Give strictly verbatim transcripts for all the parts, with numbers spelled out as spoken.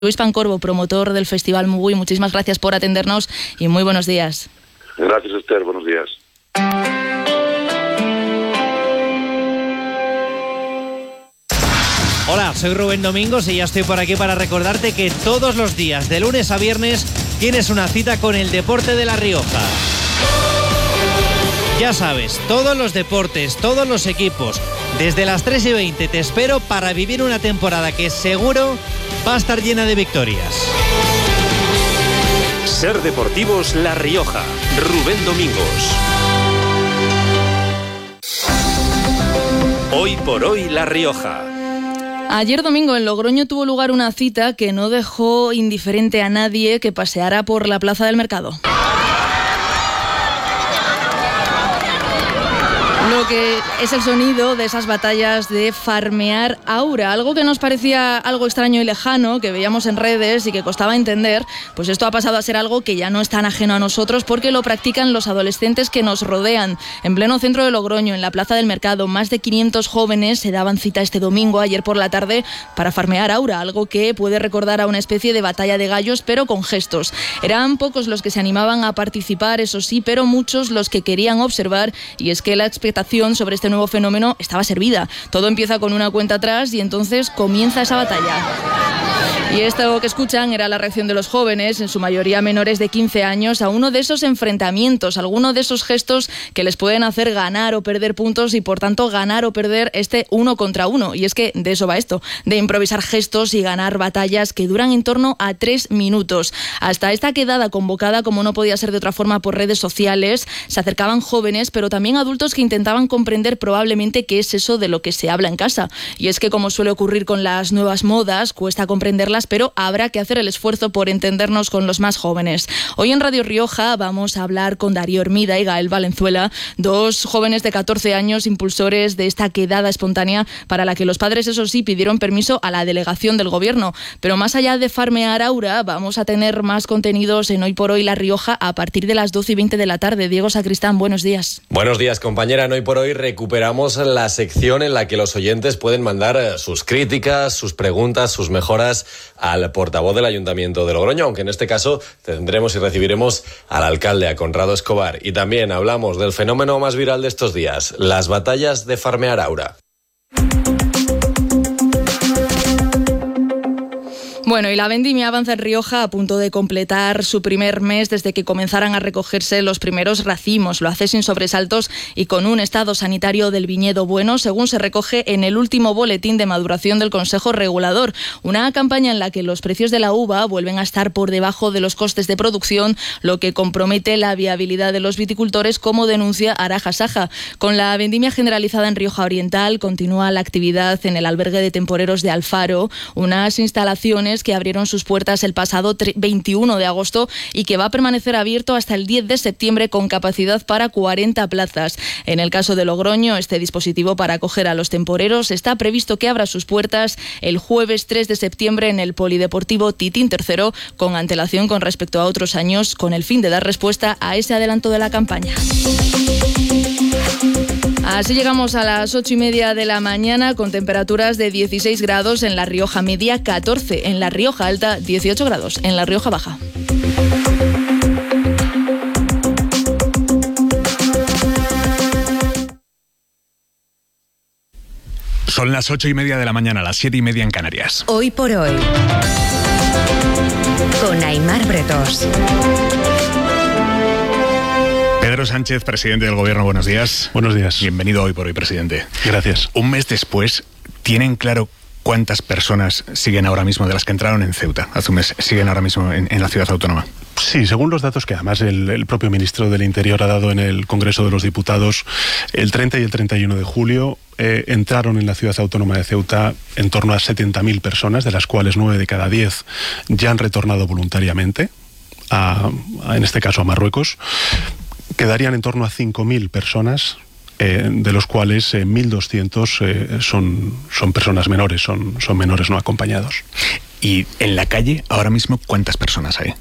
Luis Pancorbo, promotor del Festival Mugui, muchísimas gracias por atendernos y muy buenos días. Gracias, Esther, buenos días. Hola, soy Rubén Domingos y ya estoy por aquí para recordarte que todos los días, de lunes a viernes, tienes una cita con el deporte de La Rioja. Ya sabes, todos los deportes, todos los equipos, desde las tres y veinte te espero para vivir una temporada que seguro va a estar llena de victorias. Ser Deportivos La Rioja, Rubén Domingos. Hoy por hoy La Rioja. Ayer domingo en Logroño tuvo lugar una cita que no dejó indiferente a nadie que paseara por la plaza del mercado. Lo que es el sonido de esas batallas de farmear aura, algo que nos parecía algo extraño y lejano, que veíamos en redes y que costaba entender, pues esto ha pasado a ser algo que ya no es tan ajeno a nosotros porque lo practican los adolescentes que nos rodean. En pleno centro de Logroño, en la plaza del mercado, más de quinientos jóvenes se daban cita este domingo, ayer por la tarde, para farmear aura, algo que puede recordar a una especie de batalla de gallos, pero con gestos. Eran pocos los que se animaban a participar, eso sí, pero muchos los que querían observar, y es que la expectación sobre este nuevo fenómeno estaba servida. Todo empieza con una cuenta atrás y entonces comienza esa batalla. Y esto que escuchan era la reacción de los jóvenes, en su mayoría menores de quince años, a uno de esos enfrentamientos, alguno de esos gestos que les pueden hacer ganar o perder puntos y por tanto ganar o perder este uno contra uno. Y es que de eso va esto, de improvisar gestos y ganar batallas que duran en torno a tres minutos. Hasta esta quedada convocada, como no podía ser de otra forma por redes sociales, se acercaban jóvenes, pero también adultos que intentaban comprender probablemente qué es eso de lo que se habla en casa. Y es que, como suele ocurrir con las nuevas modas, cuesta comprenderlas, pero habrá que hacer el esfuerzo por entendernos con los más jóvenes. Hoy en Radio Rioja vamos a hablar con Darío Hermida y Gael Valenzuela, dos jóvenes de catorce años, impulsores de esta quedada espontánea para la que los padres, eso sí, pidieron permiso a la delegación del gobierno. Pero más allá de farmear aura, vamos a tener más contenidos en Hoy por Hoy La Rioja a partir de las doce y veinte de la tarde. Diego Sacristán, buenos días. Buenos días, compañera. En Hoy por Hoy recuperamos la sección en la que los oyentes pueden mandar sus críticas, sus preguntas, sus mejoras al portavoz del Ayuntamiento de Logroño, aunque en este caso tendremos y recibiremos al alcalde, a Conrado Escobar. Y también hablamos del fenómeno más viral de estos días, las batallas de farmear aura. Bueno, y la vendimia avanza en Rioja a punto de completar su primer mes desde que comenzaran a recogerse los primeros racimos. Lo hace sin sobresaltos y con un estado sanitario del viñedo bueno, según se recoge en el último boletín de maduración del Consejo Regulador. Una campaña en la que los precios de la uva vuelven a estar por debajo de los costes de producción, lo que compromete la viabilidad de los viticultores, como denuncia Araja Saja. Con la vendimia generalizada en Rioja Oriental, continúa la actividad en el albergue de temporeros de Alfaro, unas instalaciones que abrieron sus puertas el pasado veintiuno de agosto y que va a permanecer abierto hasta el diez de septiembre con capacidad para cuarenta plazas. En el caso de Logroño, este dispositivo para acoger a los temporeros está previsto que abra sus puertas el jueves tres de septiembre en el Polideportivo Titín tercero, con antelación con respecto a otros años, con el fin de dar respuesta a ese adelanto de la campaña. Así llegamos a las ocho y media de la mañana con temperaturas de dieciséis grados en La Rioja Media, catorce en La Rioja Alta, dieciocho grados en La Rioja Baja. Son las ocho y media de la mañana, las siete y media en Canarias. Hoy por hoy, con Aimar Bretos. Pedro Sánchez, presidente del Gobierno, buenos días. Buenos días. Bienvenido Hoy por Hoy, presidente. Gracias. Un mes después, ¿tienen claro cuántas personas siguen ahora mismo, de las que entraron en Ceuta hace un mes, siguen ahora mismo en, en la ciudad autónoma? Sí, según los datos que además el, el propio ministro del Interior ha dado en el Congreso de los Diputados, el treinta y el treinta y uno de julio eh, entraron en la ciudad autónoma de Ceuta en torno a setenta mil personas, de las cuales nueve de cada diez ya han retornado voluntariamente, a, a, en este caso a Marruecos. Quedarían en torno a cinco mil personas, eh, de los cuales eh, mil doscientos eh, son, son personas menores, son, son menores no acompañados. ¿Y en la calle ahora mismo cuántas personas hay?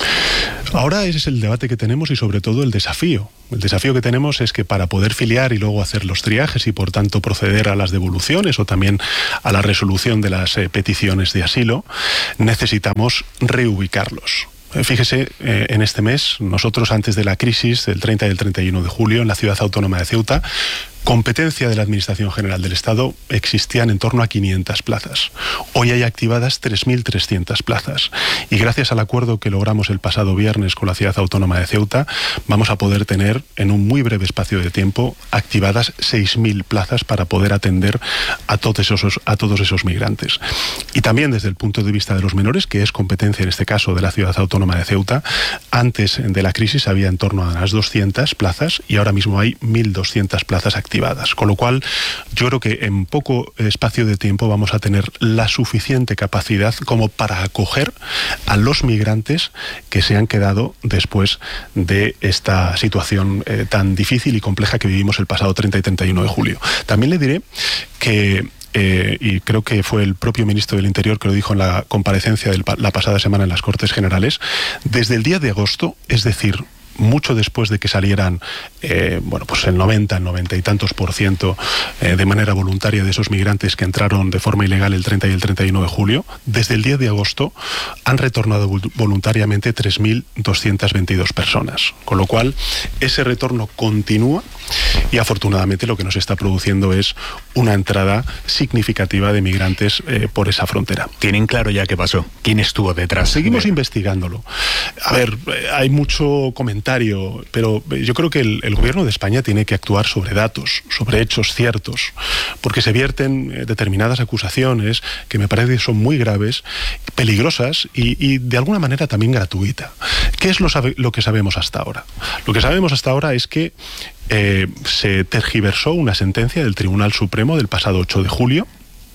Ahora ese es el debate que tenemos y sobre todo el desafío. El desafío que tenemos es que para poder filiar y luego hacer los triajes y por tanto proceder a las devoluciones o también a la resolución de las eh, peticiones de asilo, necesitamos reubicarlos. Fíjese, eh, en este mes, nosotros antes de la crisis del treinta y el treinta y uno de julio, en la ciudad autónoma de Ceuta, competencia de la Administración General del Estado, existían en torno a quinientas plazas. Hoy hay activadas tres mil trescientas plazas. Y gracias al acuerdo que logramos el pasado viernes con la ciudad autónoma de Ceuta, vamos a poder tener en un muy breve espacio de tiempo activadas seis mil plazas para poder atender a todos esos, a todos esos migrantes. Y también desde el punto de vista de los menores, que es competencia en este caso de la ciudad autónoma de Ceuta, antes de la crisis había en torno a las doscientas plazas y ahora mismo hay mil doscientas plazas activadas. Con lo cual, yo creo que en poco espacio de tiempo vamos a tener la suficiente capacidad como para acoger a los migrantes que se han quedado después de esta situación eh, tan difícil y compleja que vivimos el pasado treinta y treinta y uno de julio. También le diré que Eh, y creo que fue el propio ministro del Interior que lo dijo en la comparecencia de la pasada semana en las Cortes Generales, desde el día de agosto, es decir, mucho después de que salieran eh, bueno, pues el noventa, el noventa y tantos por ciento eh, de manera voluntaria de esos migrantes que entraron de forma ilegal el treinta y el treinta y uno de julio, desde el día de agosto han retornado voluntariamente tres mil doscientas veintidós personas. Con lo cual, ese retorno continúa y afortunadamente lo que nos está produciendo es una entrada significativa de migrantes eh, por esa frontera. ¿Tienen claro ya qué pasó? ¿Quién estuvo detrás? Seguimos de... investigándolo. A ver, eh, hay mucho comentario, pero yo creo que el, el gobierno de España tiene que actuar sobre datos, sobre hechos ciertos, porque se vierten eh, determinadas acusaciones que me parece que son muy graves, peligrosas y, y de alguna manera también gratuita. ¿Qué es lo, sabe, lo que sabemos hasta ahora? Lo que sabemos hasta ahora es que Eh, se tergiversó una sentencia del Tribunal Supremo del pasado ocho de julio,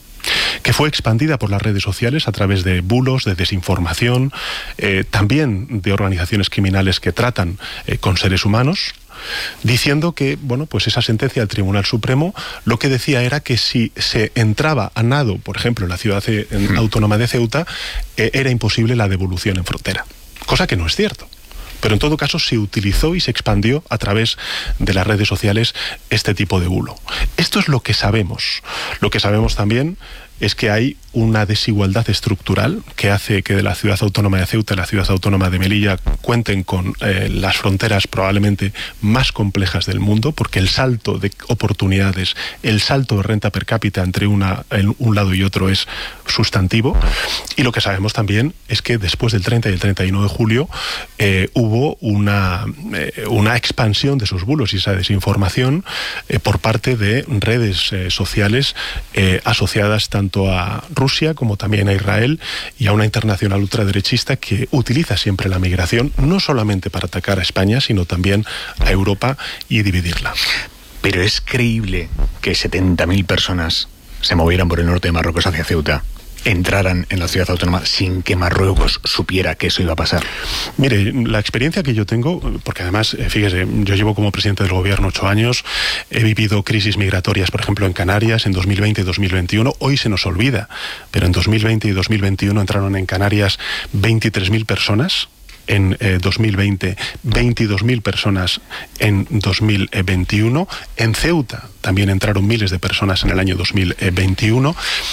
que fue expandida por las redes sociales a través de bulos, de desinformación, eh, también de organizaciones criminales que tratan eh, con seres humanos, diciendo que, bueno, pues esa sentencia del Tribunal Supremo lo que decía era que si se entraba a nado, por ejemplo, en la ciudad eh, en autónoma de Ceuta, eh, era imposible la devolución en frontera, cosa que no es cierto. Pero en todo caso se utilizó y se expandió a través de las redes sociales este tipo de bulo. Esto es lo que sabemos. Lo que sabemos también es que hay una desigualdad estructural que hace que de la ciudad autónoma de Ceuta y la ciudad autónoma de Melilla cuenten con eh, las fronteras probablemente más complejas del mundo, porque el salto de oportunidades, el salto de renta per cápita entre una, en un lado y otro es sustantivo. Y lo que sabemos también es que después del treinta y el treinta y uno de julio eh, hubo una, eh, una expansión de esos bulos y esa desinformación eh, por parte de redes eh, sociales eh, asociadas tanto a Rusia como también a Israel y a una internacional ultraderechista que utiliza siempre la migración no solamente para atacar a España, sino también a Europa y dividirla. Pero es creíble que setenta mil personas se movieran por el norte de Marruecos hacia Ceuta, entraran en la ciudad autónoma sin que Marruecos supiera que eso iba a pasar. Mire, la experiencia que yo tengo, porque además, fíjese, yo llevo como presidente del gobierno ocho años, he vivido crisis migratorias, por ejemplo, en Canarias, en dos mil veinte y dos mil veintiuno, hoy se nos olvida, pero en dos mil veinte y dos mil veintiuno entraron en Canarias veintitrés mil personas, en eh, dos mil veinte, veintidós mil personas en dos mil veintiuno, en Ceuta también entraron miles de personas en el año dos mil veintiuno,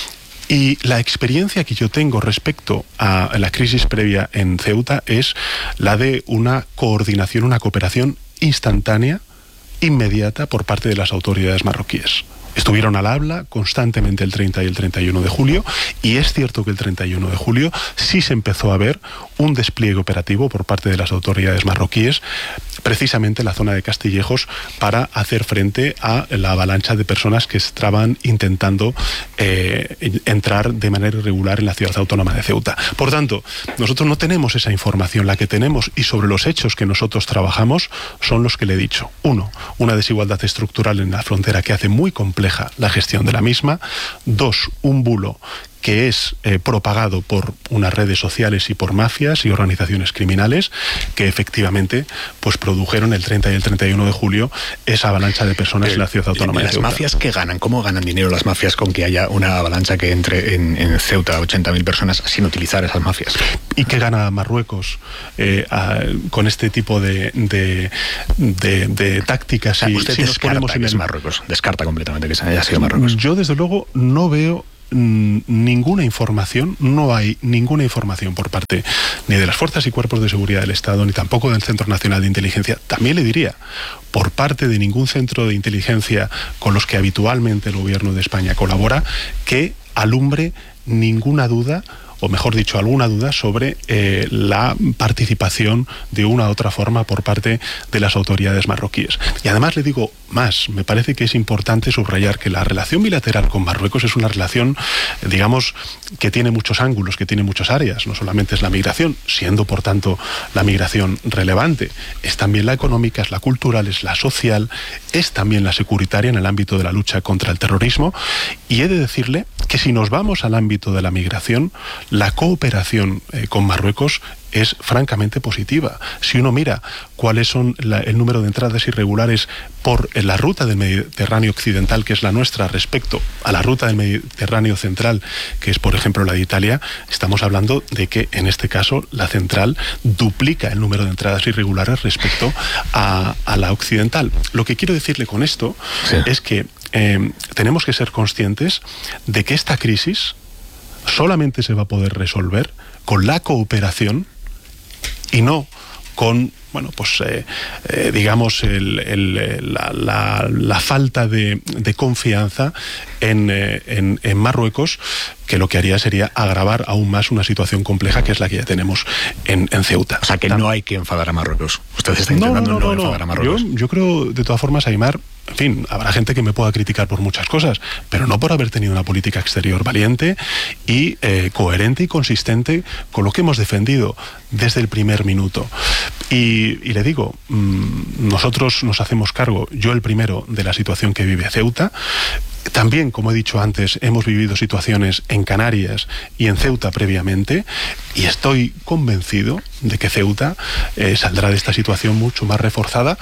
y la experiencia que yo tengo respecto a la crisis previa en Ceuta es la de una coordinación, una cooperación instantánea, inmediata por parte de las autoridades marroquíes. Estuvieron al habla constantemente el treinta y el treinta y uno de julio, y es cierto que el treinta y uno de julio sí se empezó a ver un despliegue operativo por parte de las autoridades marroquíes, precisamente en la zona de Castillejos, para hacer frente a la avalancha de personas que estaban intentando eh, entrar de manera irregular en la ciudad autónoma de Ceuta. Por tanto, nosotros no tenemos esa información. La que tenemos y sobre los hechos que nosotros trabajamos son los que le he dicho. Uno, una desigualdad estructural en la frontera que hace muy compleja la gestión de la misma. Dos, un bulo que es eh, propagado por unas redes sociales y por mafias y organizaciones criminales que efectivamente pues produjeron el treinta y el treinta y uno de julio esa avalancha de personas en la ciudad autónoma de las Ceuta. Mafias que ganan, ¿cómo ganan dinero las mafias con que haya una avalancha que entre en, en Ceuta, ochenta mil personas, sin utilizar esas mafias? ¿Y qué gana Marruecos eh, a, con este tipo de, de, de, de tácticas? O sea, y, usted si nos descarta ponemos en que es el... Marruecos, descarta completamente que haya sido Marruecos. Yo desde luego no veo mm, ninguna información, no hay ninguna información por parte ni de las fuerzas y cuerpos de seguridad del Estado, ni tampoco del Centro Nacional de Inteligencia. También le diría, por parte de ningún centro de inteligencia con los que habitualmente el gobierno de España colabora, que alumbre ninguna duda, o mejor dicho, alguna duda sobre eh, la participación de una u otra forma por parte de las autoridades marroquíes. Y además le digo más, me parece que es importante subrayar que la relación bilateral con Marruecos es una relación, digamos, que tiene muchos ángulos, que tiene muchas áreas. No solamente es la migración, siendo por tanto la migración relevante, es también la económica, es la cultural, es la social, es también la securitaria en el ámbito de la lucha contra el terrorismo. Y he de decirle que si nos vamos al ámbito de la migración, la cooperación eh, con Marruecos es francamente positiva. Si uno mira cuáles son la, el número de entradas irregulares por eh, la ruta del Mediterráneo occidental, que es la nuestra, respecto a la ruta del Mediterráneo central, que es, por ejemplo, la de Italia, estamos hablando de que, en este caso, la central duplica el número de entradas irregulares respecto a, a la occidental. Lo que quiero decirle con esto sí. es que eh, tenemos que ser conscientes de que esta crisis solamente se va a poder resolver con la cooperación y no con, bueno, pues eh, eh, digamos, el, el, la, la, la falta de, de confianza en, eh, en, en Marruecos, que lo que haría sería agravar aún más una situación compleja que es la que ya tenemos en, en Ceuta. O sea, que no hay que enfadar a Marruecos. Usted está intentando no, no, no, no, no enfadar a Marruecos. Yo, yo creo, de todas formas, Aimar, en fin, habrá gente que me pueda criticar por muchas cosas, pero no por haber tenido una política exterior valiente y eh, coherente y consistente con lo que hemos defendido desde el primer minuto. Y, y le digo, mmm, nosotros nos hacemos cargo, yo el primero, de la situación que vive Ceuta. También, como he dicho antes, hemos vivido situaciones en Canarias y en Ceuta previamente, y estoy convencido de que Ceuta eh, saldrá de esta situación mucho más reforzada,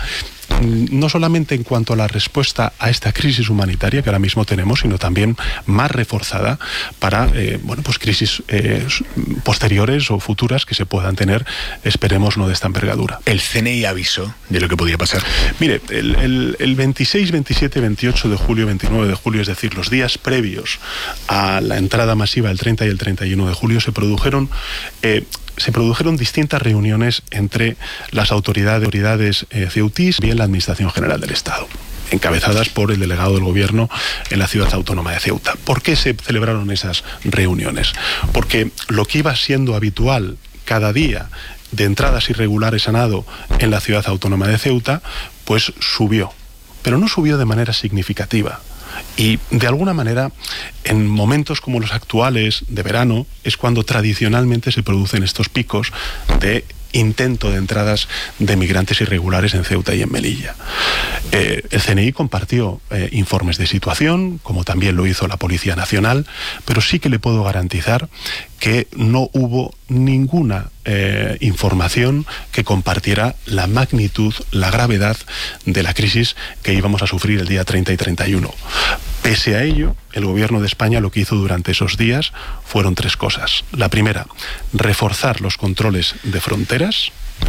no solamente en cuanto a la respuesta a esta crisis humanitaria que ahora mismo tenemos, sino también más reforzada para eh, bueno, pues crisis eh, posteriores o futuras que se puedan tener, esperemos no de esta envergadura. ¿El C N I avisó de lo que podía pasar? Mire, el, el, el veintiséis, veintisiete, veintiocho de julio, veintinueve de julio, es decir, los días previos a la entrada masiva el treinta y el treinta y uno de julio, se produjeron... Eh, se produjeron distintas reuniones entre las autoridades, autoridades eh, ceutíes y la Administración General del Estado, encabezadas por el delegado del Gobierno en la ciudad autónoma de Ceuta. ¿Por qué se celebraron esas reuniones? Porque lo que iba siendo habitual cada día de entradas irregulares a nado en la ciudad autónoma de Ceuta, pues subió, pero no subió de manera significativa. Y de alguna manera, en momentos como los actuales de verano, es cuando tradicionalmente se producen estos picos de intento de entradas de migrantes irregulares en Ceuta y en Melilla. Eh, el C N I compartió eh, informes de situación, como también lo hizo la Policía Nacional, pero sí que le puedo garantizar que no hubo ninguna eh, información que compartiera la magnitud, la gravedad de la crisis que íbamos a sufrir el día treinta y treinta y uno. Pese a ello, el Gobierno de España lo que hizo durante esos días fueron tres cosas. La primera, reforzar los controles de fronteras.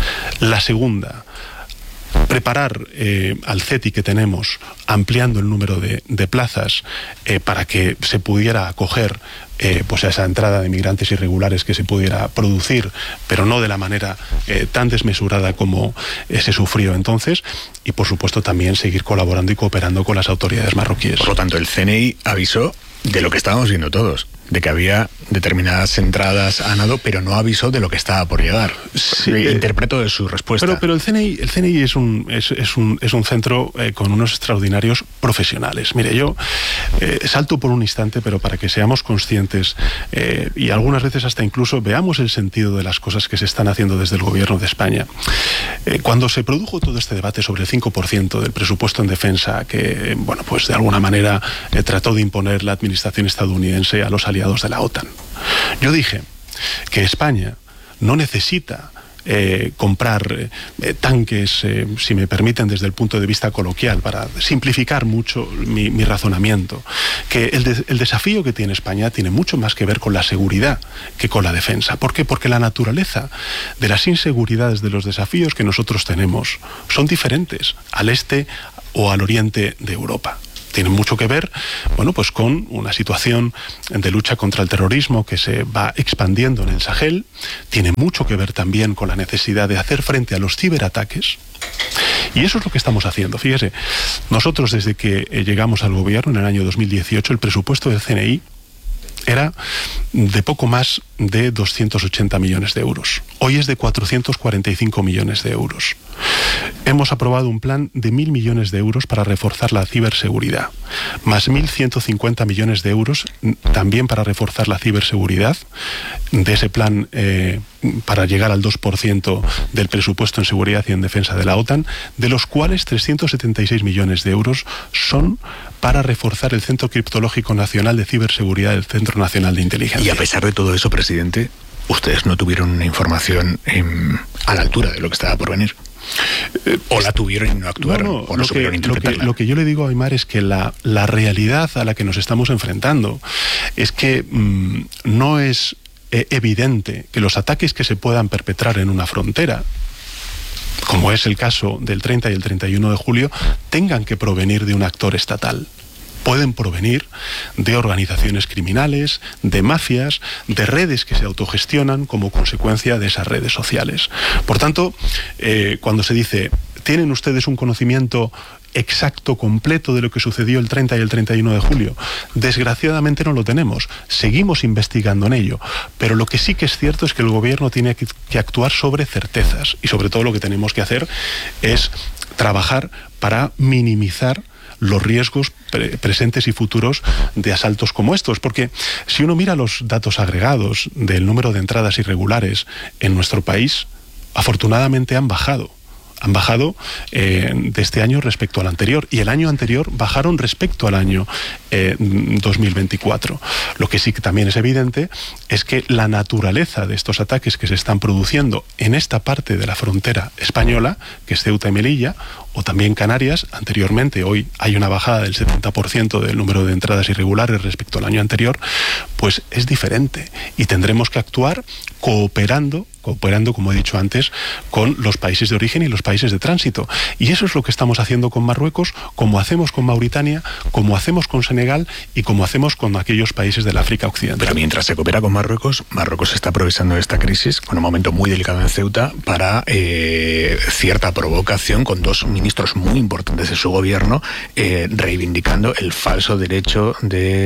La segunda, preparar eh, al C E T I que tenemos, ampliando el número de, de plazas eh, para que se pudiera acoger eh, pues a esa entrada de migrantes irregulares que se pudiera producir, pero no de la manera eh, tan desmesurada como eh, se sufrió entonces, y por supuesto también seguir colaborando y cooperando con las autoridades marroquíes. Por lo tanto, el C N I avisó de lo que estábamos viendo todos, de que había determinadas entradas a nado, pero no avisó de lo que estaba por llegar. Sí, interpreto de su respuesta. Pero, pero el C N I, el C N I es un es, es un es un centro eh, con unos extraordinarios profesionales. Mire, yo eh, salto por un instante, pero para que seamos conscientes eh, y algunas veces hasta incluso veamos el sentido de las cosas que se están haciendo desde el Gobierno de España. Eh, cuando se produjo todo este debate sobre el cinco por ciento del presupuesto en defensa que, bueno, pues de alguna manera eh, trató de imponer la administración estadounidense a los aliados aliados de la OTAN. Yo dije que España no necesita Eh, comprar eh, tanques, eh, si me permiten desde el punto de vista coloquial, para simplificar mucho mi, mi razonamiento, que el, de, el desafío que tiene España tiene mucho más que ver con la seguridad que con la defensa. ¿Por qué? Porque la naturaleza de las inseguridades, de los desafíos que nosotros tenemos, son diferentes al este o al oriente de Europa. Tienen mucho que ver, bueno, pues con una situación de lucha contra el terrorismo que se va expandiendo en el Sahel. Tiene mucho que ver también con la necesidad de hacer frente a los ciberataques. Y eso es lo que estamos haciendo. Fíjese, nosotros desde que llegamos al gobierno en el año dos mil dieciocho, el presupuesto del C N I era de poco más de doscientos ochenta millones de euros. Hoy es de cuatrocientos cuarenta y cinco millones de euros. Hemos aprobado un plan de mil millones de euros para reforzar la ciberseguridad, más mil ciento cincuenta millones de euros también para reforzar la ciberseguridad, de ese plan eh, para llegar al dos por ciento del presupuesto en seguridad y en defensa de la OTAN, de los cuales trescientos setenta y seis millones de euros son para reforzar el Centro Criptológico Nacional de Ciberseguridad del Centro Nacional de Inteligencia. Y a pesar de todo eso, presidente, ustedes no tuvieron una información eh, a la altura de lo que estaba por venir. O la tuvieron y no actuaron, no, no, o no supieron que, interpretarla. Lo que, lo que yo le digo a Aymar es que la, la realidad a la que nos estamos enfrentando es que mmm, no es eh, evidente que los ataques que se puedan perpetrar en una frontera, como es el caso del treinta y el treinta y uno de julio, tengan que provenir de un actor estatal. Pueden provenir de organizaciones criminales, de mafias, de redes que se autogestionan como consecuencia de esas redes sociales. Por tanto, eh, cuando se dice, ¿tienen ustedes un conocimiento exacto, completo de lo que sucedió el treinta y el treinta y uno de julio? Desgraciadamente no lo tenemos. Seguimos investigando en ello. Pero lo que sí que es cierto es que el gobierno tiene que, que actuar sobre certezas. Y sobre todo lo que tenemos que hacer es trabajar para minimizar los riesgos pre presentes y futuros de asaltos como estos, porque si uno mira los datos agregados del número de entradas irregulares en nuestro país, afortunadamente han bajado. Han bajado eh, de este año respecto al anterior, y el año anterior bajaron respecto al año eh, dos mil veinticuatro. Lo que sí que también es evidente es que la naturaleza de estos ataques que se están produciendo en esta parte de la frontera española, que es Ceuta y Melilla, o también Canarias, anteriormente, hoy hay una bajada del setenta por ciento del número de entradas irregulares respecto al año anterior, pues es diferente, y tendremos que actuar cooperando, cooperando, como he dicho antes, con los países de origen y los países de tránsito. Y eso es lo que estamos haciendo con Marruecos, como hacemos con Mauritania, como hacemos con Senegal y como hacemos con aquellos países del África Occidental. Pero mientras se coopera con Marruecos, Marruecos está aprovechando esta crisis, con un momento muy delicado en Ceuta, para eh, cierta provocación con dos ministros muy importantes de su gobierno, eh, reivindicando el falso derecho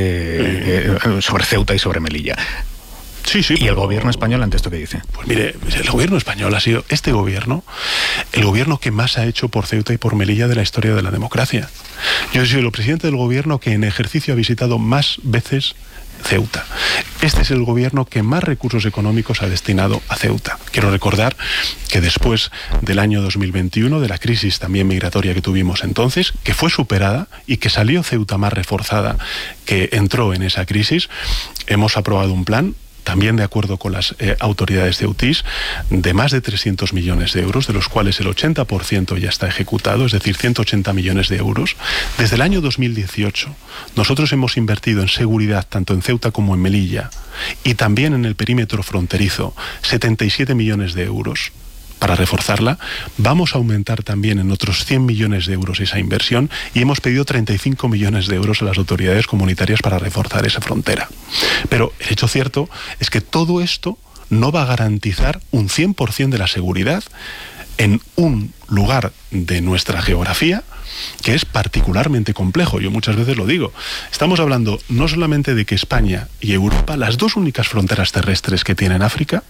de, eh, sobre Ceuta y sobre Melilla. Sí, sí. ¿Y el gobierno español ante esto qué dice? Pues mire, el gobierno español ha sido este gobierno, el gobierno que más ha hecho por Ceuta y por Melilla de la historia de la democracia. Yo he sido el presidente del gobierno que en ejercicio ha visitado más veces Ceuta. Este es el gobierno que más recursos económicos ha destinado a Ceuta. Quiero recordar que después del año dos mil veintiuno, de la crisis también migratoria que tuvimos entonces, que fue superada y que salió Ceuta más reforzada que entró en esa crisis, hemos aprobado un plan, también de acuerdo con las eh, autoridades ceutís, de más de trescientos millones de euros, de los cuales el ochenta por ciento ya está ejecutado, es decir, ciento ochenta millones de euros. Desde el año dos mil dieciocho, nosotros hemos invertido en seguridad, tanto en Ceuta como en Melilla, y también en el perímetro fronterizo, setenta y siete millones de euros. Para reforzarla, vamos a aumentar también en otros cien millones de euros esa inversión, y hemos pedido treinta y cinco millones de euros a las autoridades comunitarias para reforzar esa frontera. Pero el hecho cierto es que todo esto no va a garantizar un cien por ciento de la seguridad en un lugar de nuestra geografía que es particularmente complejo. Yo muchas veces lo digo. Estamos hablando no solamente de que España y Europa, las dos únicas fronteras terrestres que tienen África,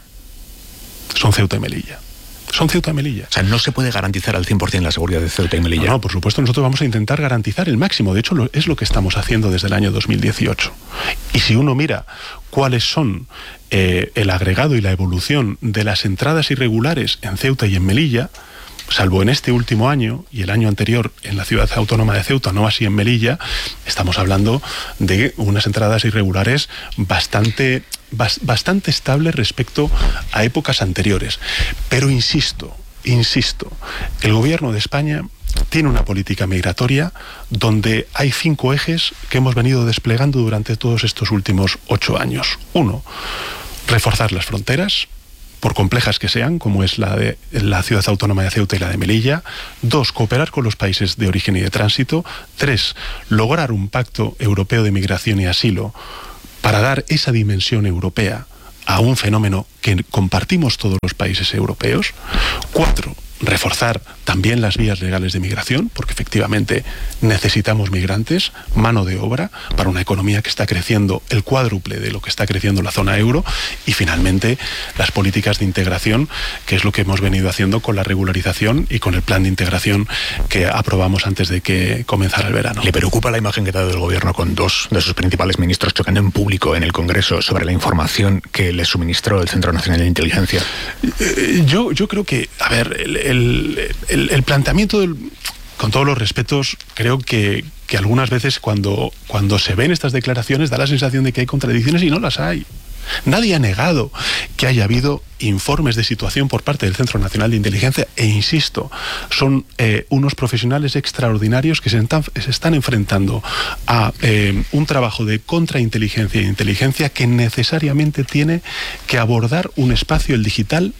son Ceuta y Melilla. Son Ceuta y Melilla. O sea, no se puede garantizar al cien por ciento la seguridad de Ceuta y Melilla. No, no, por supuesto, nosotros vamos a intentar garantizar el máximo. De hecho, lo, es lo que estamos haciendo desde el año dos mil dieciocho. Y si uno mira cuáles son eh, el agregado y la evolución de las entradas irregulares en Ceuta y en Melilla, salvo en este último año y el año anterior en la ciudad autónoma de Ceuta, no así en Melilla, estamos hablando de unas entradas irregulares bastante, bastante estables respecto a épocas anteriores. Pero insisto, insisto, el gobierno de España tiene una política migratoria donde hay cinco ejes que hemos venido desplegando durante todos estos últimos ocho años. Uno, reforzar las fronteras, por complejas que sean, como es la de la ciudad autónoma de Ceuta y la de Melilla. Dos, cooperar con los países de origen y de tránsito. Tres, lograr un pacto europeo de migración y asilo para dar esa dimensión europea a un fenómeno que compartimos todos los países europeos. Cuatro, reforzar también las vías legales de migración, porque efectivamente necesitamos migrantes, mano de obra, para una economía que está creciendo el cuádruple de lo que está creciendo la zona euro. Y finalmente, las políticas de integración, que es lo que hemos venido haciendo con la regularización y con el plan de integración que aprobamos antes de que comenzara el verano. ¿Le preocupa la imagen que ha dado el gobierno con dos de sus principales ministros chocando en público en el Congreso sobre la información que les suministró el Centro Nacional de Inteligencia? Eh, yo, yo creo que, a ver, el, el, el, el planteamiento del... Con todos los respetos, creo que, que algunas veces cuando, cuando se ven estas declaraciones da la sensación de que hay contradicciones y no las hay. Nadie ha negado que haya habido informes de situación por parte del Centro Nacional de Inteligencia e insisto, son eh, unos profesionales extraordinarios que se están, se están enfrentando a eh, un trabajo de contrainteligencia e inteligencia que necesariamente tiene que abordar un espacio, el digital,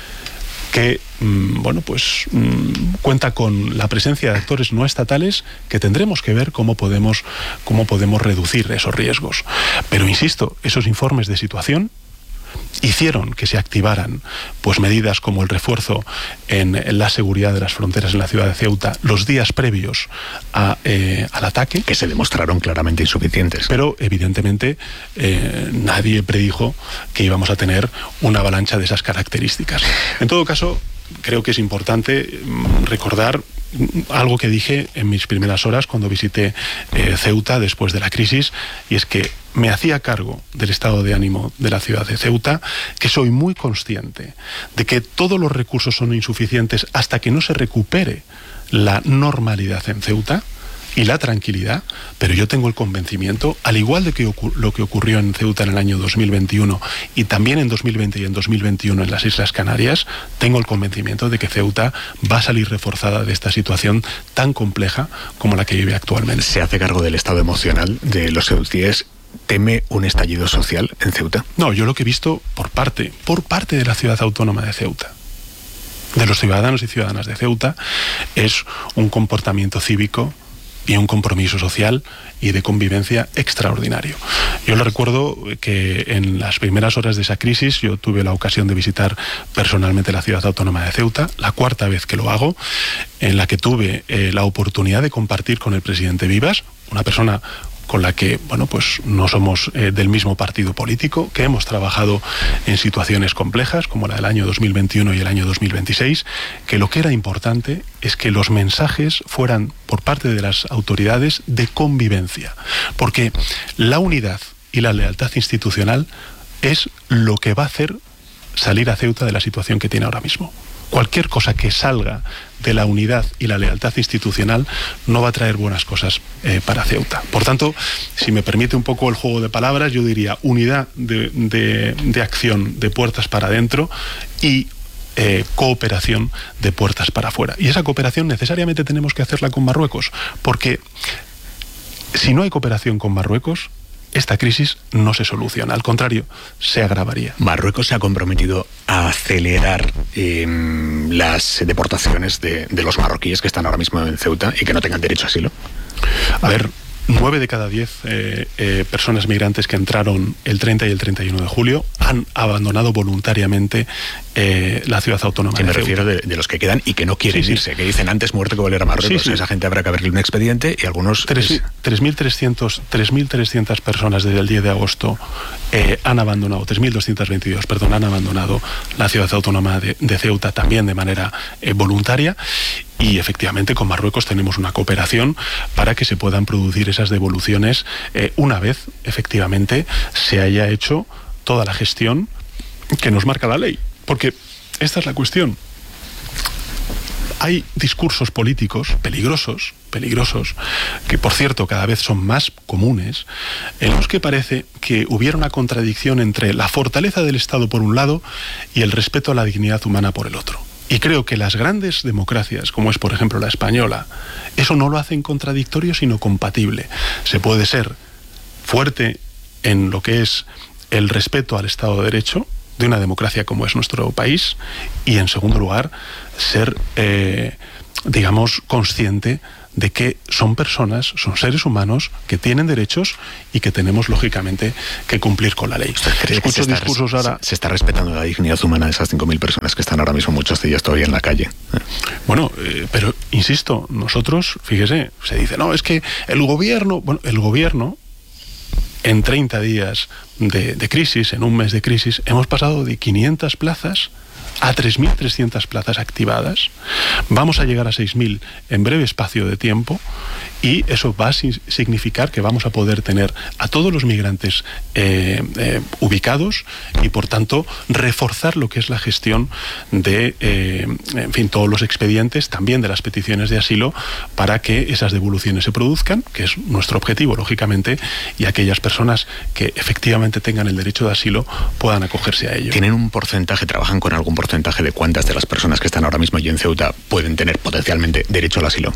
que mmm, bueno, pues mmm, cuenta con la presencia de actores no estatales que tendremos que ver cómo podemos, cómo podemos reducir esos riesgos. Pero insisto, esos informes de situación hicieron que se activaran pues medidas como el refuerzo en, en la seguridad de las fronteras en la ciudad de Ceuta los días previos a, eh, al ataque. Que se demostraron claramente insuficientes. Pero evidentemente eh, nadie predijo que íbamos a tener una avalancha de esas características. En todo caso, creo que es importante recordar algo que dije en mis primeras horas cuando visité eh, Ceuta después de la crisis, y es que me hacía cargo del estado de ánimo de la ciudad de Ceuta, que soy muy consciente de que todos los recursos son insuficientes hasta que no se recupere la normalidad en Ceuta y la tranquilidad, pero yo tengo el convencimiento, al igual de que ocur- lo que ocurrió en Ceuta en el año dos mil veintiuno y también en dos mil veinte y en dos mil veintiuno en las Islas Canarias, tengo el convencimiento de que Ceuta va a salir reforzada de esta situación tan compleja como la que vive actualmente. ¿Se hace cargo del estado emocional de los ceutíes? ¿Teme un estallido social en Ceuta? No, yo lo que he visto por parte, por parte de la ciudad autónoma de Ceuta, de los ciudadanos y ciudadanas de Ceuta, es un comportamiento cívico y un compromiso social y de convivencia extraordinario. Yo le recuerdo que en las primeras horas de esa crisis yo tuve la ocasión de visitar personalmente la ciudad autónoma de Ceuta, la cuarta vez que lo hago, en la que tuve eh, la oportunidad de compartir con el presidente Vivas, una persona con la que, bueno, pues no somos eh, del mismo partido político, que hemos trabajado en situaciones complejas, como la del año dos mil veintiuno y el año dos mil veintiséis, que lo que era importante es que los mensajes fueran, por parte de las autoridades, de convivencia. Porque la unidad y la lealtad institucional es lo que va a hacer salir a Ceuta de la situación que tiene ahora mismo. Cualquier cosa que salga de la unidad y la lealtad institucional no va a traer buenas cosas eh, para Ceuta. Por tanto, si me permite un poco el juego de palabras, yo diría unidad de, de, de acción de puertas para adentro y eh, cooperación de puertas para afuera. Y esa cooperación necesariamente tenemos que hacerla con Marruecos, porque si no hay cooperación con Marruecos, esta crisis no se soluciona, al contrario, se agravaría. ¿Marruecos se ha comprometido a acelerar eh, las deportaciones de, de los marroquíes que están ahora mismo en Ceuta y que no tengan derecho a asilo? A ver, nueve de cada diez eh, eh, personas migrantes que entraron el treinta y el treinta y uno de julio han abandonado voluntariamente eh, la ciudad autónoma que de me Ceuta. refiero de, de los que quedan y que no quieren sí, irse, sí. que dicen antes muerte que volver a Marruecos. Sí, sí. Esa gente habrá que abrirle un expediente y algunos... tres mil trescientas personas desde el diez de agosto eh, han abandonado, tres mil doscientos veintidós, perdón, han abandonado la ciudad autónoma de, de Ceuta también de manera eh, voluntaria. Y efectivamente con Marruecos tenemos una cooperación para que se puedan producir esas devoluciones eh, una vez efectivamente se haya hecho toda la gestión que nos marca la ley. Porque esta es la cuestión. Hay discursos políticos peligrosos, peligrosos, que por cierto cada vez son más comunes, en los que parece que hubiera una contradicción entre la fortaleza del Estado por un lado y el respeto a la dignidad humana por el otro. Y creo que las grandes democracias, como es por ejemplo la española, eso no lo hacen contradictorio sino compatible. Se puede ser fuerte en lo que es el respeto al Estado de Derecho de una democracia como es nuestro país y, en segundo lugar, ser, eh, digamos, consciente de que son personas, son seres humanos que tienen derechos y que tenemos, lógicamente, que cumplir con la ley. ¿Usted cree Escucho que se discursos está, ahora... se está respetando la dignidad humana de esas cinco mil personas que están ahora mismo, muchos de ellos todavía en la calle? Bueno, eh, pero, insisto, nosotros, fíjese, se dice, no, es que el gobierno... Bueno, el gobierno... En treinta días de, de crisis, en un mes de crisis, hemos pasado de quinientas plazas a tres mil trescientas plazas activadas. Vamos a llegar a seis mil en breve espacio de tiempo y eso va a significar que vamos a poder tener a todos los migrantes eh, eh, ubicados y, por tanto, reforzar lo que es la gestión de, eh, en fin, todos los expedientes, también de las peticiones de asilo, para que esas devoluciones se produzcan, que es nuestro objetivo, lógicamente, y aquellas personas que efectivamente tengan el derecho de asilo puedan acogerse a ello. ¿Tienen un porcentaje, trabajan con algún porcentaje de cuántas de las personas que están ahora mismo allí en Ceuta pueden tener potencialmente derecho al asilo?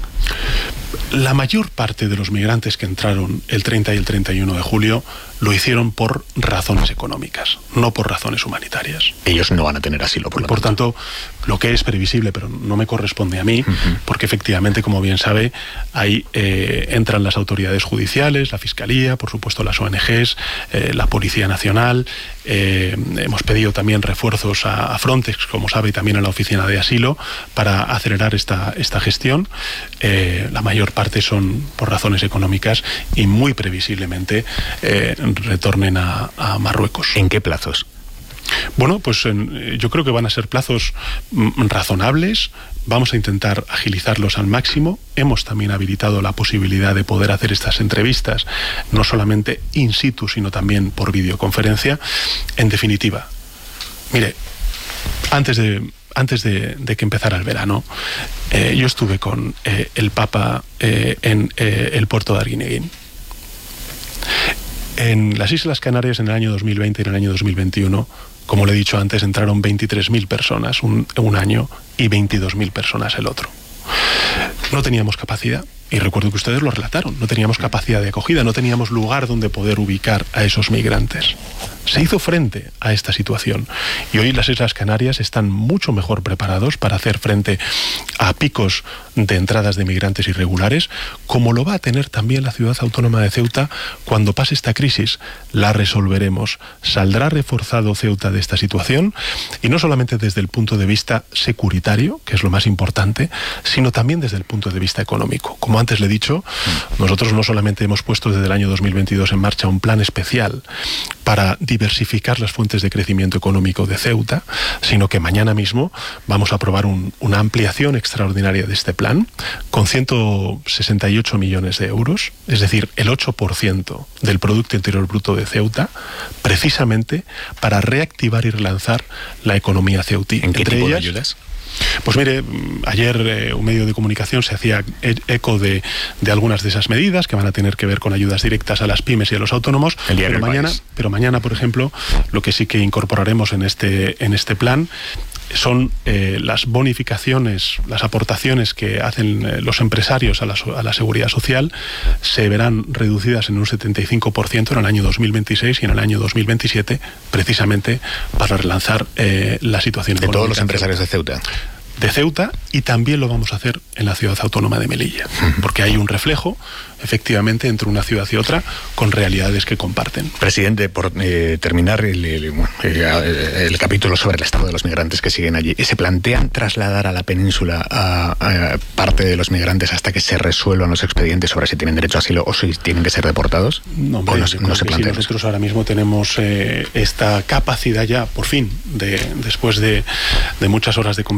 La mayor parte de los migrantes que entraron el treinta y el treinta y uno de julio lo hicieron por razones económicas, no por razones humanitarias. Ellos no van a tener asilo, por lo Por tanto, lo que es previsible, pero no me corresponde a mí, uh-huh. porque efectivamente, como bien sabe, ahí eh, entran las autoridades judiciales, la Fiscalía, por supuesto las O N Ges, eh, la Policía Nacional. Eh, hemos pedido también refuerzos a, a Frontex, como sabe, y también a la Oficina de Asilo, para acelerar esta, esta gestión. Eh, la mayor parte son por razones económicas y muy previsiblemente eh, retornen a, a Marruecos. ¿En qué plazos? Bueno, pues en, yo creo que van a ser plazos mm, razonables. Vamos a intentar agilizarlos al máximo. Hemos también habilitado la posibilidad de poder hacer estas entrevistas, no solamente in situ, sino también por videoconferencia. En definitiva, mire, antes de... Antes de, de que empezara el verano, eh, yo estuve con eh, el Papa eh, en eh, el puerto de Arguineguín. En las Islas Canarias, en el año dos mil veinte y en el año dos mil veintiuno, como le he dicho antes, entraron veintitrés mil personas un, un año y veintidós mil personas el otro. No teníamos capacidad, y recuerdo que ustedes lo relataron, no teníamos capacidad de acogida, no teníamos lugar donde poder ubicar a esos migrantes. Se hizo frente a esta situación y hoy las Islas Canarias están mucho mejor preparados para hacer frente a picos de entradas de migrantes irregulares, como lo va a tener también la ciudad autónoma de Ceuta cuando pase esta crisis. La resolveremos. Saldrá reforzado Ceuta de esta situación, y no solamente desde el punto de vista securitario, que es lo más importante, sino también desde el punto de vista económico. Como antes le he dicho, nosotros no solamente hemos puesto desde el año dos mil veintidós en marcha un plan especial para diversificar las fuentes de crecimiento económico de Ceuta, sino que mañana mismo vamos a aprobar un, una ampliación extraordinaria de este plan con ciento sesenta y ocho millones de euros, es decir, el ocho por ciento del Producto Interior Bruto de Ceuta, precisamente para reactivar y relanzar la economía ceutí. ¿En qué Entre tipo ellas, de ayudas? Pues mire, ayer eh, un medio de comunicación se hacía eco de, de algunas de esas medidas que van a tener que ver con ayudas directas a las pymes y a los autónomos, pero mañana, pero mañana, por ejemplo, lo que sí que incorporaremos en este, en este plan son eh, las bonificaciones, las aportaciones que hacen eh, los empresarios a la, a la seguridad social, se verán reducidas en un setenta y cinco por ciento en el año dos mil veintiséis y en el año dos mil veintisiete, precisamente para relanzar eh, la situación de todos los empresarios de Ceuta. De Ceuta, y también lo vamos a hacer en la ciudad autónoma de Melilla, porque hay un reflejo, efectivamente, entre una ciudad y otra, con realidades que comparten. Presidente, por eh, terminar el, el, el, el capítulo sobre el estado de los migrantes que siguen allí, ¿se plantean trasladar a la península a, a parte de los migrantes hasta que se resuelvan los expedientes sobre si tienen derecho a asilo o si tienen que ser deportados? No, hombre, no, no se plantea. Si nosotros ahora mismo tenemos eh, esta capacidad ya, por fin, de, después de, de muchas horas de conversación con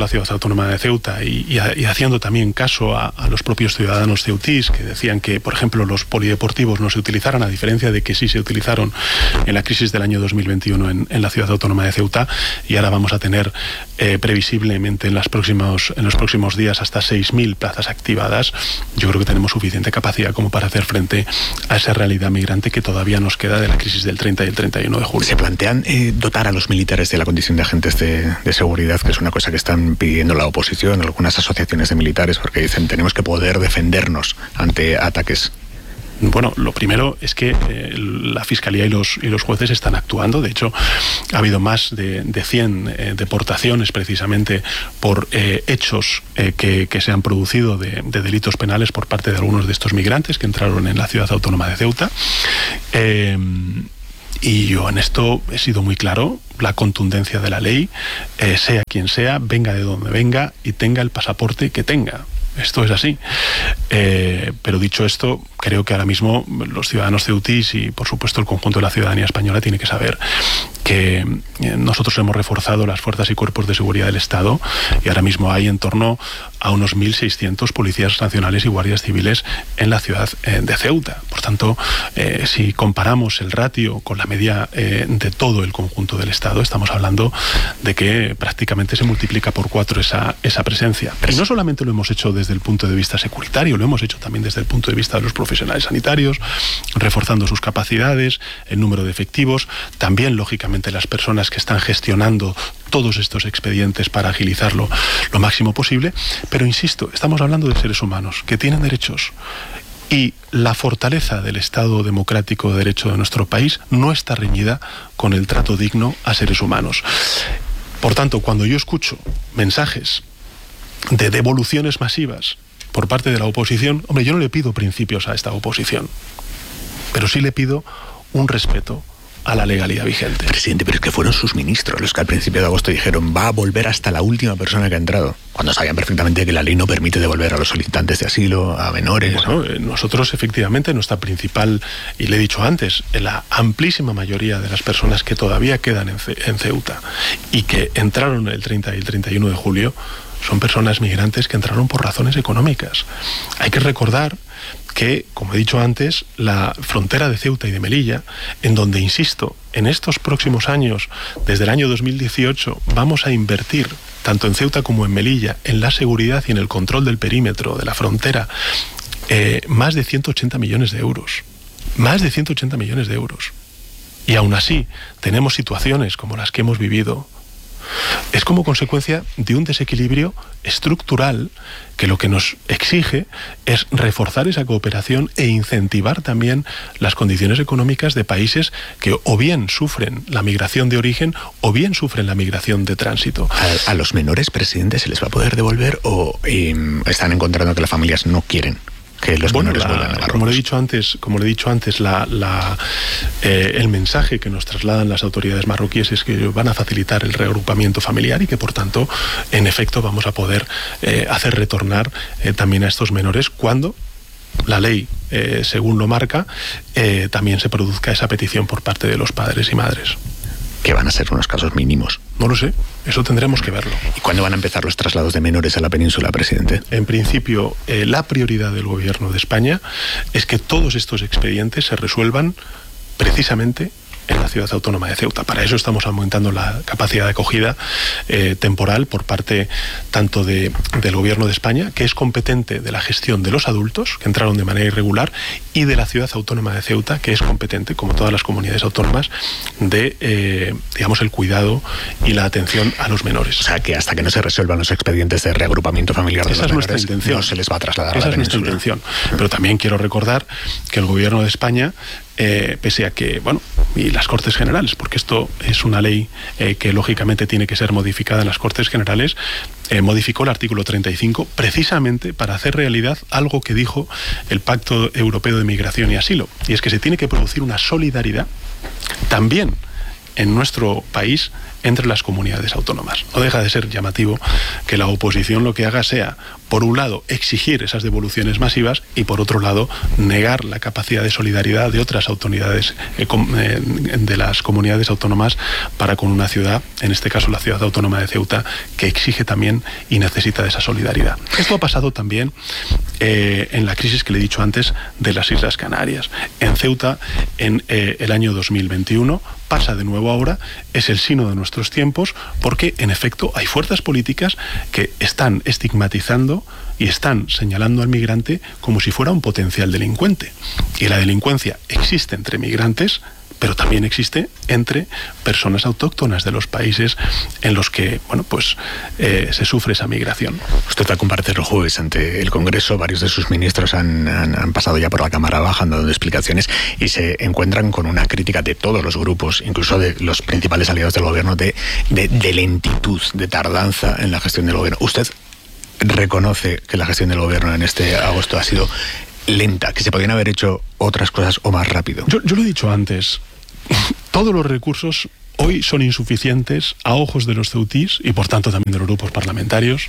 la ciudad autónoma de Ceuta y, y, y haciendo también caso a, a los propios ciudadanos ceutís que decían que, por ejemplo, los polideportivos no se utilizaran, a diferencia de que sí se utilizaron en la crisis del año dos mil veintiuno en, en la ciudad autónoma de Ceuta, y ahora vamos a tener eh, previsiblemente en, las próximos, en los próximos días hasta seis mil plazas activadas. Yo creo que tenemos suficiente capacidad como para hacer frente a esa realidad migrante que todavía nos queda de la crisis del treinta y el treinta y uno de julio. ¿Se plantean eh, dotar a los militares de la condición de agentes de, de seguridad, que es una cosa que están pidiendo la oposición, algunas asociaciones de militares, porque dicen tenemos que poder defendernos ante ataques? Bueno, lo primero es que eh, la Fiscalía y los, y los jueces están actuando. De hecho, ha habido más de, de cien eh, deportaciones precisamente por eh, hechos eh, que, que se han producido de, de delitos penales por parte de algunos de estos migrantes que entraron en la ciudad autónoma de Ceuta. Eh, y yo en esto he sido muy claro. La contundencia de la ley, eh, sea quien sea, venga de donde venga y tenga el pasaporte que tenga. Esto es así. Eh, pero dicho esto, creo que ahora mismo los ciudadanos ceutís y por supuesto el conjunto de la ciudadanía española tiene que saber que nosotros hemos reforzado las fuerzas y cuerpos de seguridad del Estado y ahora mismo hay en torno a unos mil seiscientos policías nacionales y guardias civiles en la ciudad eh, de Ceuta. Por tanto, eh, si comparamos el ratio con la media eh, de todo el conjunto del Estado, estamos hablando de que prácticamente se multiplica por cuatro esa, esa presencia. Y no solamente lo hemos hecho desde el punto de vista securitario, lo hemos hecho también desde el punto de vista de los profesionales sanitarios, reforzando sus capacidades, el número de efectivos, también lógicamente las personas que están gestionando todos estos expedientes para agilizarlo lo máximo posible. Pero insisto, estamos hablando de seres humanos que tienen derechos. Y la fortaleza del Estado democrático de derecho de nuestro país no está reñida con el trato digno a seres humanos. Por tanto, cuando yo escucho mensajes de devoluciones masivas por parte de la oposición, hombre, yo no le pido principios a esta oposición, pero sí le pido un respeto a la legalidad vigente. Presidente, pero es que fueron sus ministros los que al principio de agosto dijeron va a volver hasta la última persona que ha entrado, cuando sabían perfectamente que la ley no permite devolver a los solicitantes de asilo, a menores. Bueno, ¿no? Nosotros efectivamente, nuestra principal, y le he dicho antes, la amplísima mayoría de las personas que todavía quedan en, Ce- en Ceuta y que entraron el treinta y el treinta y uno de julio, son personas migrantes que entraron por razones económicas. Hay que recordar que, como he dicho antes, la frontera de Ceuta y de Melilla, en donde, insisto, en estos próximos años, desde el año dos mil dieciocho, vamos a invertir, tanto en Ceuta como en Melilla, en la seguridad y en el control del perímetro de la frontera, eh, más de ciento ochenta millones de euros. Más de ciento ochenta millones de euros. Y aún así, tenemos situaciones como las que hemos vivido. Es como consecuencia de un desequilibrio estructural que lo que nos exige es reforzar esa cooperación e incentivar también las condiciones económicas de países que o bien sufren la migración de origen o bien sufren la migración de tránsito. ¿A, a los menores, presidente, se les va a poder devolver o eh, están encontrando que las familias no quieren que los bueno, menores la, vuelvan a Marruecos? Como le he dicho antes, como le he dicho antes, la, la, eh, el mensaje que nos trasladan las autoridades marroquíes es que van a facilitar el reagrupamiento familiar y que, por tanto, en efecto, vamos a poder eh, hacer retornar eh, también a estos menores cuando la ley, eh, según lo marca, eh, también se produzca esa petición por parte de los padres y madres. Que van a ser unos casos mínimos. No lo sé, eso tendremos que verlo. ¿Y cuándo van a empezar los traslados de menores a la península, presidente? En principio, eh, la prioridad del Gobierno de España es que todos estos expedientes se resuelvan precisamente en la ciudad autónoma de Ceuta. Para eso estamos aumentando la capacidad de acogida eh, temporal por parte tanto de, del Gobierno de España, que es competente de la gestión de los adultos que entraron de manera irregular, y de la ciudad autónoma de Ceuta, que es competente, como todas las comunidades autónomas, de eh, digamos el cuidado y la atención a los menores. O sea, que hasta que no se resuelvan los expedientes de reagrupamiento familiar de Esa los es nuestra menores, intención. no se les va a trasladar Esa a la es nuestra península. intención. Pero también quiero recordar que el Gobierno de España, Eh, pese a que, bueno, y las Cortes Generales, porque esto es una ley eh, que lógicamente tiene que ser modificada en las Cortes Generales, eh, modificó el artículo treinta y cinco precisamente para hacer realidad algo que dijo el Pacto Europeo de Migración y Asilo, y es que se tiene que producir una solidaridad también en nuestro país entre las comunidades autónomas. No deja de ser llamativo que la oposición lo que haga sea, por un lado, exigir esas devoluciones masivas y, por otro lado, negar la capacidad de solidaridad de otras autoridades eh, eh, de las comunidades autónomas para con una ciudad, en este caso la ciudad autónoma de Ceuta, que exige también y necesita de esa solidaridad. Esto ha pasado también eh, en la crisis que le he dicho antes de las Islas Canarias. En Ceuta, en eh, el año dos mil veintiuno, pasa de nuevo ahora, es el signo de nuestros tiempos, porque en efecto hay fuerzas políticas que están estigmatizando y están señalando al migrante como si fuera un potencial delincuente. Y la delincuencia existe entre migrantes, pero también existe entre personas autóctonas de los países en los que, bueno, pues eh, se sufre esa migración. Usted va a comparecer el jueves ante el Congreso. Varios de sus ministros han, han, han pasado ya por la Cámara Baja, han dado explicaciones y se encuentran con una crítica de todos los grupos, incluso de los principales aliados del gobierno, de, de, de lentitud, de tardanza en la gestión del gobierno. ¿Usted reconoce que la gestión del gobierno en este agosto ha sido lenta, que se podrían haber hecho otras cosas o más rápido? Yo, yo lo he dicho antes. Todos los recursos hoy son insuficientes a ojos de los ceutís y por tanto también de los grupos parlamentarios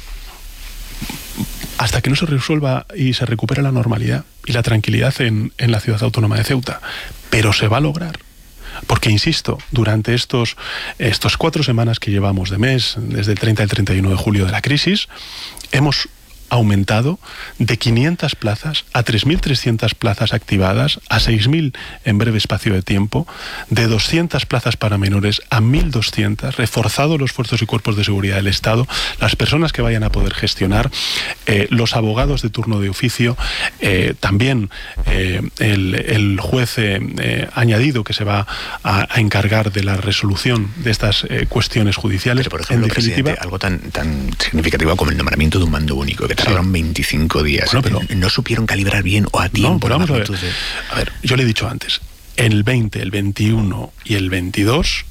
hasta que no se resuelva y se recupere la normalidad y la tranquilidad en, en la ciudad autónoma de Ceuta. Pero se va a lograr. Porque, insisto, durante estos, estos cuatro semanas que llevamos de mes, desde el treinta al treinta y uno de julio de la crisis, hemos aumentado de quinientas plazas a tres mil trescientas plazas activadas, a seis mil en breve espacio de tiempo, de doscientas plazas para menores a mil doscientas, reforzado los fuerzas y cuerpos de seguridad del Estado, las personas que vayan a poder gestionar, eh, los abogados de turno de oficio, eh, también eh, el, el juez eh, eh, añadido que se va a, a encargar de la resolución de estas eh, cuestiones judiciales. Pero, por ejemplo, en definitiva, presidente, algo tan, tan significativo como el nombramiento de un mando único, que tardaron sí. veinticinco días. Bueno, pero no supieron calibrar bien o a tiempo. No, pero vamos a ver. De... a ver, yo le he dicho antes, el veinte, el veintiuno y el veintidós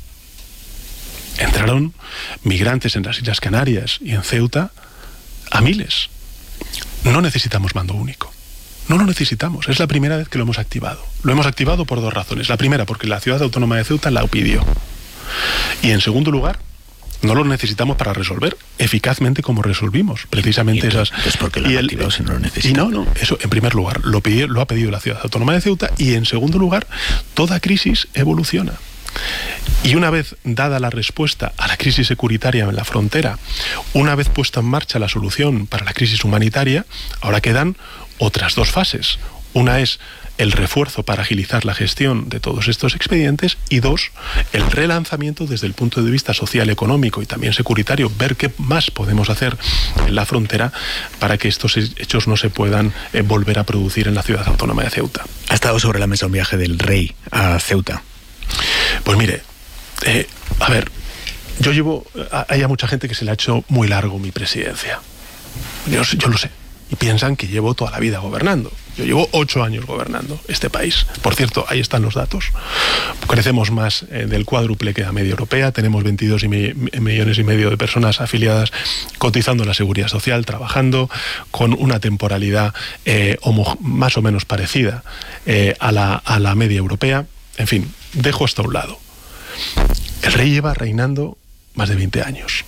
entraron migrantes en las Islas Canarias y en Ceuta a miles. No necesitamos mando único. No lo necesitamos. Es la primera vez que lo hemos activado. Lo hemos activado por dos razones. La primera, porque la ciudad autónoma de Ceuta la pidió. Y en segundo lugar, no lo necesitamos para resolver eficazmente como resolvimos precisamente entonces, esas. Es porque lo han activado si no lo necesita. Y no, no, eso en primer lugar lo, pidió, lo ha pedido la ciudad autónoma de Ceuta, y en segundo lugar, toda crisis evoluciona. Y una vez dada la respuesta a la crisis securitaria en la frontera, una vez puesta en marcha la solución para la crisis humanitaria, ahora quedan otras dos fases. Una es el refuerzo para agilizar la gestión de todos estos expedientes, y dos, el relanzamiento desde el punto de vista social, económico y también securitario, ver qué más podemos hacer en la frontera para que estos hechos no se puedan eh, volver a producir en la ciudad autónoma de Ceuta. ¿Ha estado sobre la mesa un viaje del rey a Ceuta? Pues mire, eh, a ver, yo llevo, hay a mucha gente que se le ha hecho muy largo mi presidencia. Yo, yo lo sé. Y piensan que llevo toda la vida gobernando. Yo llevo ocho años gobernando este país. Por cierto, ahí están los datos. Crecemos más eh, del cuádruple que la media europea. Tenemos veintidós y me, millones y medio de personas afiliadas cotizando en la seguridad social, trabajando, con una temporalidad eh, homo, más o menos parecida eh, a, la, a la media europea. En fin, dejo hasta un lado. El rey lleva reinando más de veinte años.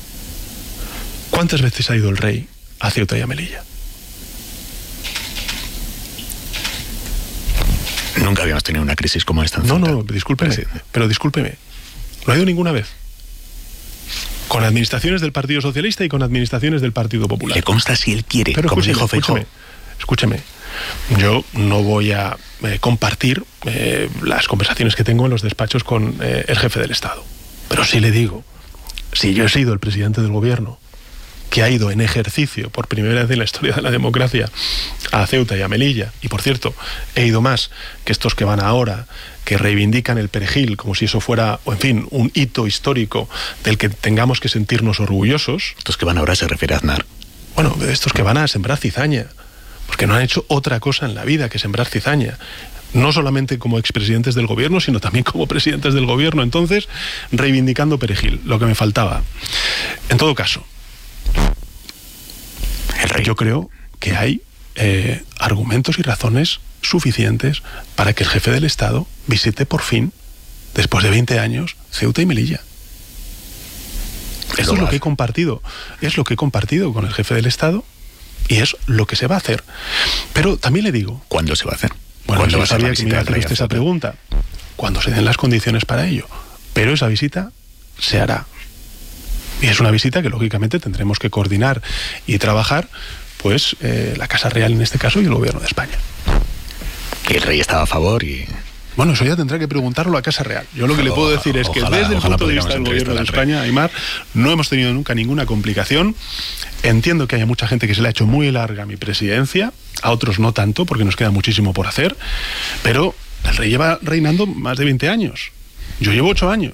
¿Cuántas veces ha ido el rey a Ceuta y a Melilla? Nunca habíamos tenido una crisis como esta en Ceuta. No, no, discúlpeme, presidente. pero discúlpeme. No ha ido ninguna vez. Con administraciones del Partido Socialista y con administraciones del Partido Popular. Le consta si él quiere, pero como escúcheme, dijo Feijóo. Escúcheme, escúcheme. Yo no voy a eh, compartir eh, las conversaciones que tengo en los despachos con eh, el jefe del Estado. Pero sí le digo, si yo he sido el presidente del gobierno que ha ido en ejercicio por primera vez en la historia de la democracia a Ceuta y a Melilla, y por cierto, he ido más que estos que van ahora, que reivindican el perejil como si eso fuera, o en fin, un hito histórico del que tengamos que sentirnos orgullosos. Estos que van ahora se refiere a Aznar. Bueno, estos que van a sembrar cizaña, porque no han hecho otra cosa en la vida que sembrar cizaña. No solamente como expresidentes del gobierno, sino también como presidentes del gobierno. Entonces, reivindicando perejil, lo que me faltaba. En todo caso, yo creo que hay eh, argumentos y razones suficientes para que el jefe del Estado visite por fin, después de veinte años, Ceuta y Melilla. Esto es lo que he compartido, es lo que he compartido con el jefe del Estado y es lo que se va a hacer. Pero también le digo... ¿Cuándo se va a hacer? Bueno, yo sabía que me iba a hacer rey usted esa pregunta. Cuando se den las condiciones para ello. Pero esa visita se hará. Y es una visita que lógicamente tendremos que coordinar y trabajar, pues eh, la Casa Real en este caso y el Gobierno de España. Y el rey estaba a favor y... Bueno, eso ya tendrá que preguntarlo a Casa Real. Yo lo que le puedo decir es que ojalá, desde el punto de vista del Gobierno de España, Aimar, no hemos tenido nunca ninguna complicación. Entiendo que haya mucha gente que se le ha hecho muy larga mi presidencia, a otros no tanto, porque nos queda muchísimo por hacer, pero el rey lleva reinando más de veinte años. Yo llevo ocho años.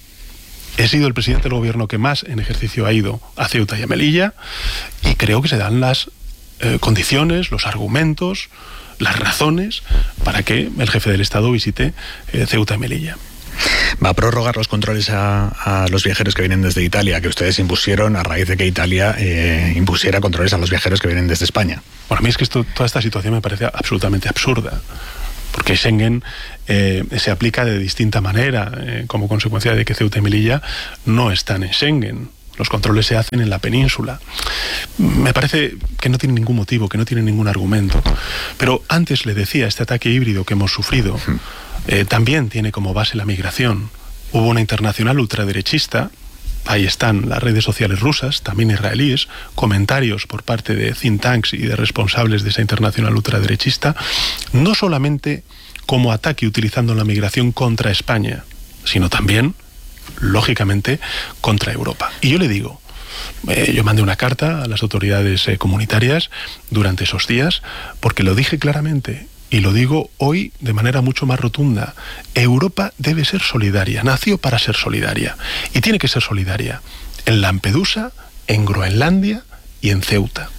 He sido el presidente del Gobierno que más en ejercicio ha ido a Ceuta y a Melilla, y creo que se dan las eh, condiciones, los argumentos, las razones para que el jefe del Estado visite eh, Ceuta y Melilla. ¿Va a prorrogar los controles a, a los viajeros que vienen desde Italia, que ustedes impusieron a raíz de que Italia eh, impusiera controles a los viajeros que vienen desde España? Bueno, a mí es que esto, toda esta situación me parece absolutamente absurda, porque Schengen eh, se aplica de distinta manera, eh, como consecuencia de que Ceuta y Melilla no están en Schengen. Los controles se hacen en la península. Me parece que no tiene ningún motivo, que no tiene ningún argumento. Pero antes le decía, este ataque híbrido que hemos sufrido eh, también tiene como base la migración. Hubo una internacional ultraderechista, ahí están las redes sociales rusas, también israelíes, comentarios por parte de think tanks y de responsables de esa internacional ultraderechista, no solamente como ataque utilizando la migración contra España, sino también lógicamente contra Europa. Y yo le digo, eh, yo mandé una carta a las autoridades eh, comunitarias durante esos días, porque lo dije claramente y lo digo hoy de manera mucho más rotunda. Europa debe ser solidaria, nació para ser solidaria y tiene que ser solidaria en Lampedusa, en Groenlandia y en Ceuta.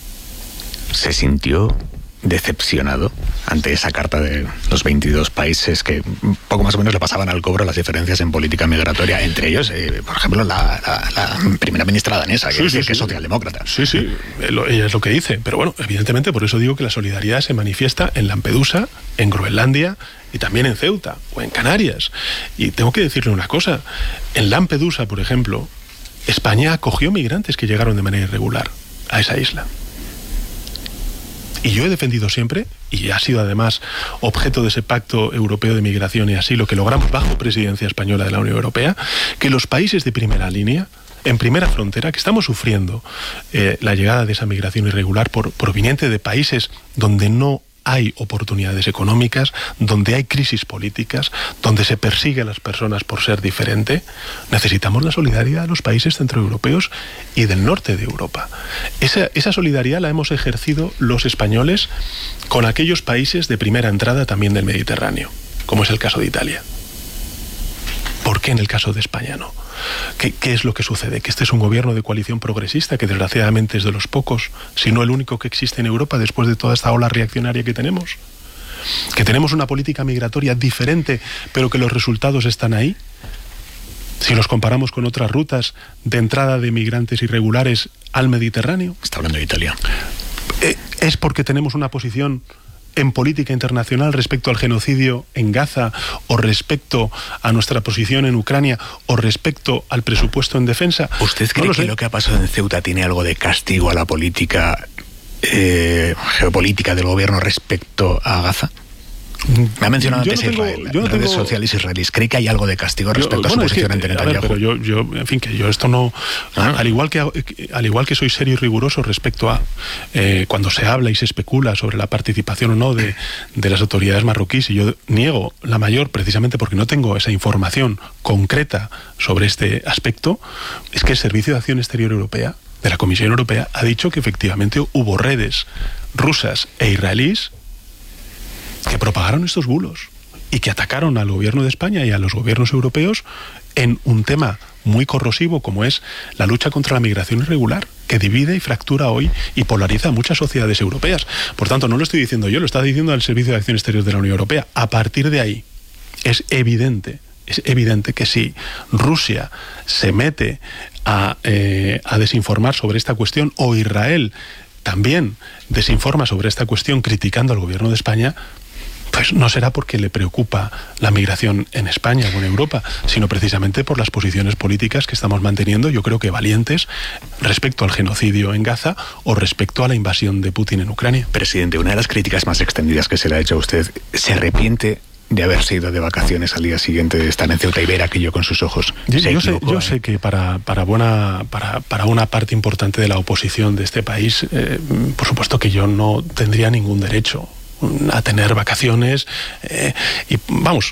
¿Se sintió decepcionado ante esa carta de los veintidós países que poco más o menos le pasaban al cobro las diferencias en política migratoria, entre ellos, eh, por ejemplo, la, la, la primera ministra danesa, que, sí, sí, que sí. es socialdemócrata? Sí, sí, ella es lo que dice, pero bueno, evidentemente por eso digo que la solidaridad se manifiesta en Lampedusa, en Groenlandia y también en Ceuta o en Canarias. Y tengo que decirle una cosa, en Lampedusa, por ejemplo, España acogió migrantes que llegaron de manera irregular a esa isla. Y yo he defendido siempre, y ha sido además objeto de ese pacto europeo de migración y asilo que logramos bajo presidencia española de la Unión Europea, que los países de primera línea, en primera frontera, que estamos sufriendo eh, la llegada de esa migración irregular por, proveniente de países donde no hay oportunidades económicas, donde hay crisis políticas, donde se persigue a las personas por ser diferente, necesitamos la solidaridad de los países centroeuropeos y del norte de Europa. Esa, esa solidaridad la hemos ejercido los españoles con aquellos países de primera entrada también del Mediterráneo, como es el caso de Italia. ¿Por qué en el caso de España no? ¿Qué, ¿Qué es lo que sucede? Que este es un gobierno de coalición progresista que desgraciadamente es de los pocos, si no el único que existe en Europa después de toda esta ola reaccionaria que tenemos. Que tenemos una política migratoria diferente, pero que los resultados están ahí. Si los comparamos con otras rutas de entrada de migrantes irregulares al Mediterráneo. Está hablando de Italia. Es porque tenemos una posición en política internacional respecto al genocidio en Gaza, o respecto a nuestra posición en Ucrania, o respecto al presupuesto en defensa. ¿Usted cree no lo que sé. lo que ha pasado en Ceuta tiene algo de castigo a la política eh, geopolítica del gobierno respecto a Gaza? Me ha mencionado yo antes no tengo, Israel, yo no redes tengo, sociales israelíes. ¿Cree que hay algo de castigo respecto yo, a su bueno, posición es que, ante a ver, Netanyahu? pero yo, yo, en fin, que yo esto no... Ah. Al, igual que, al igual que soy serio y riguroso respecto a eh, cuando se habla y se especula sobre la participación o no de, de las autoridades marroquíes, y yo niego la mayor, precisamente porque no tengo esa información concreta sobre este aspecto, es que el Servicio de Acción Exterior Europea, de la Comisión Europea, ha dicho que efectivamente hubo redes rusas e israelíes que propagaron estos bulos y que atacaron al gobierno de España y a los gobiernos europeos en un tema muy corrosivo como es la lucha contra la migración irregular, que divide y fractura hoy y polariza a muchas sociedades europeas. Por tanto, no lo estoy diciendo yo, lo está diciendo el Servicio de Acción Exterior de la Unión Europea. A partir de ahí, es evidente, es evidente que si Rusia se mete a, eh, a desinformar sobre esta cuestión, o Israel también desinforma sobre esta cuestión criticando al gobierno de España, pues no será porque le preocupa la migración en España o en Europa, sino precisamente por las posiciones políticas que estamos manteniendo, yo creo que valientes, respecto al genocidio en Gaza o respecto a la invasión de Putin en Ucrania. Presidente, una de las críticas más extendidas que se le ha hecho a usted, ¿se arrepiente de haberse ido de vacaciones al día siguiente de estar en Ceuta y ver aquello con sus ojos? Yo, yo, sé, yo sé que para, para, buena, para, para una parte importante de la oposición de este país, eh, por supuesto que yo no tendría ningún derecho a tener vacaciones eh, y vamos,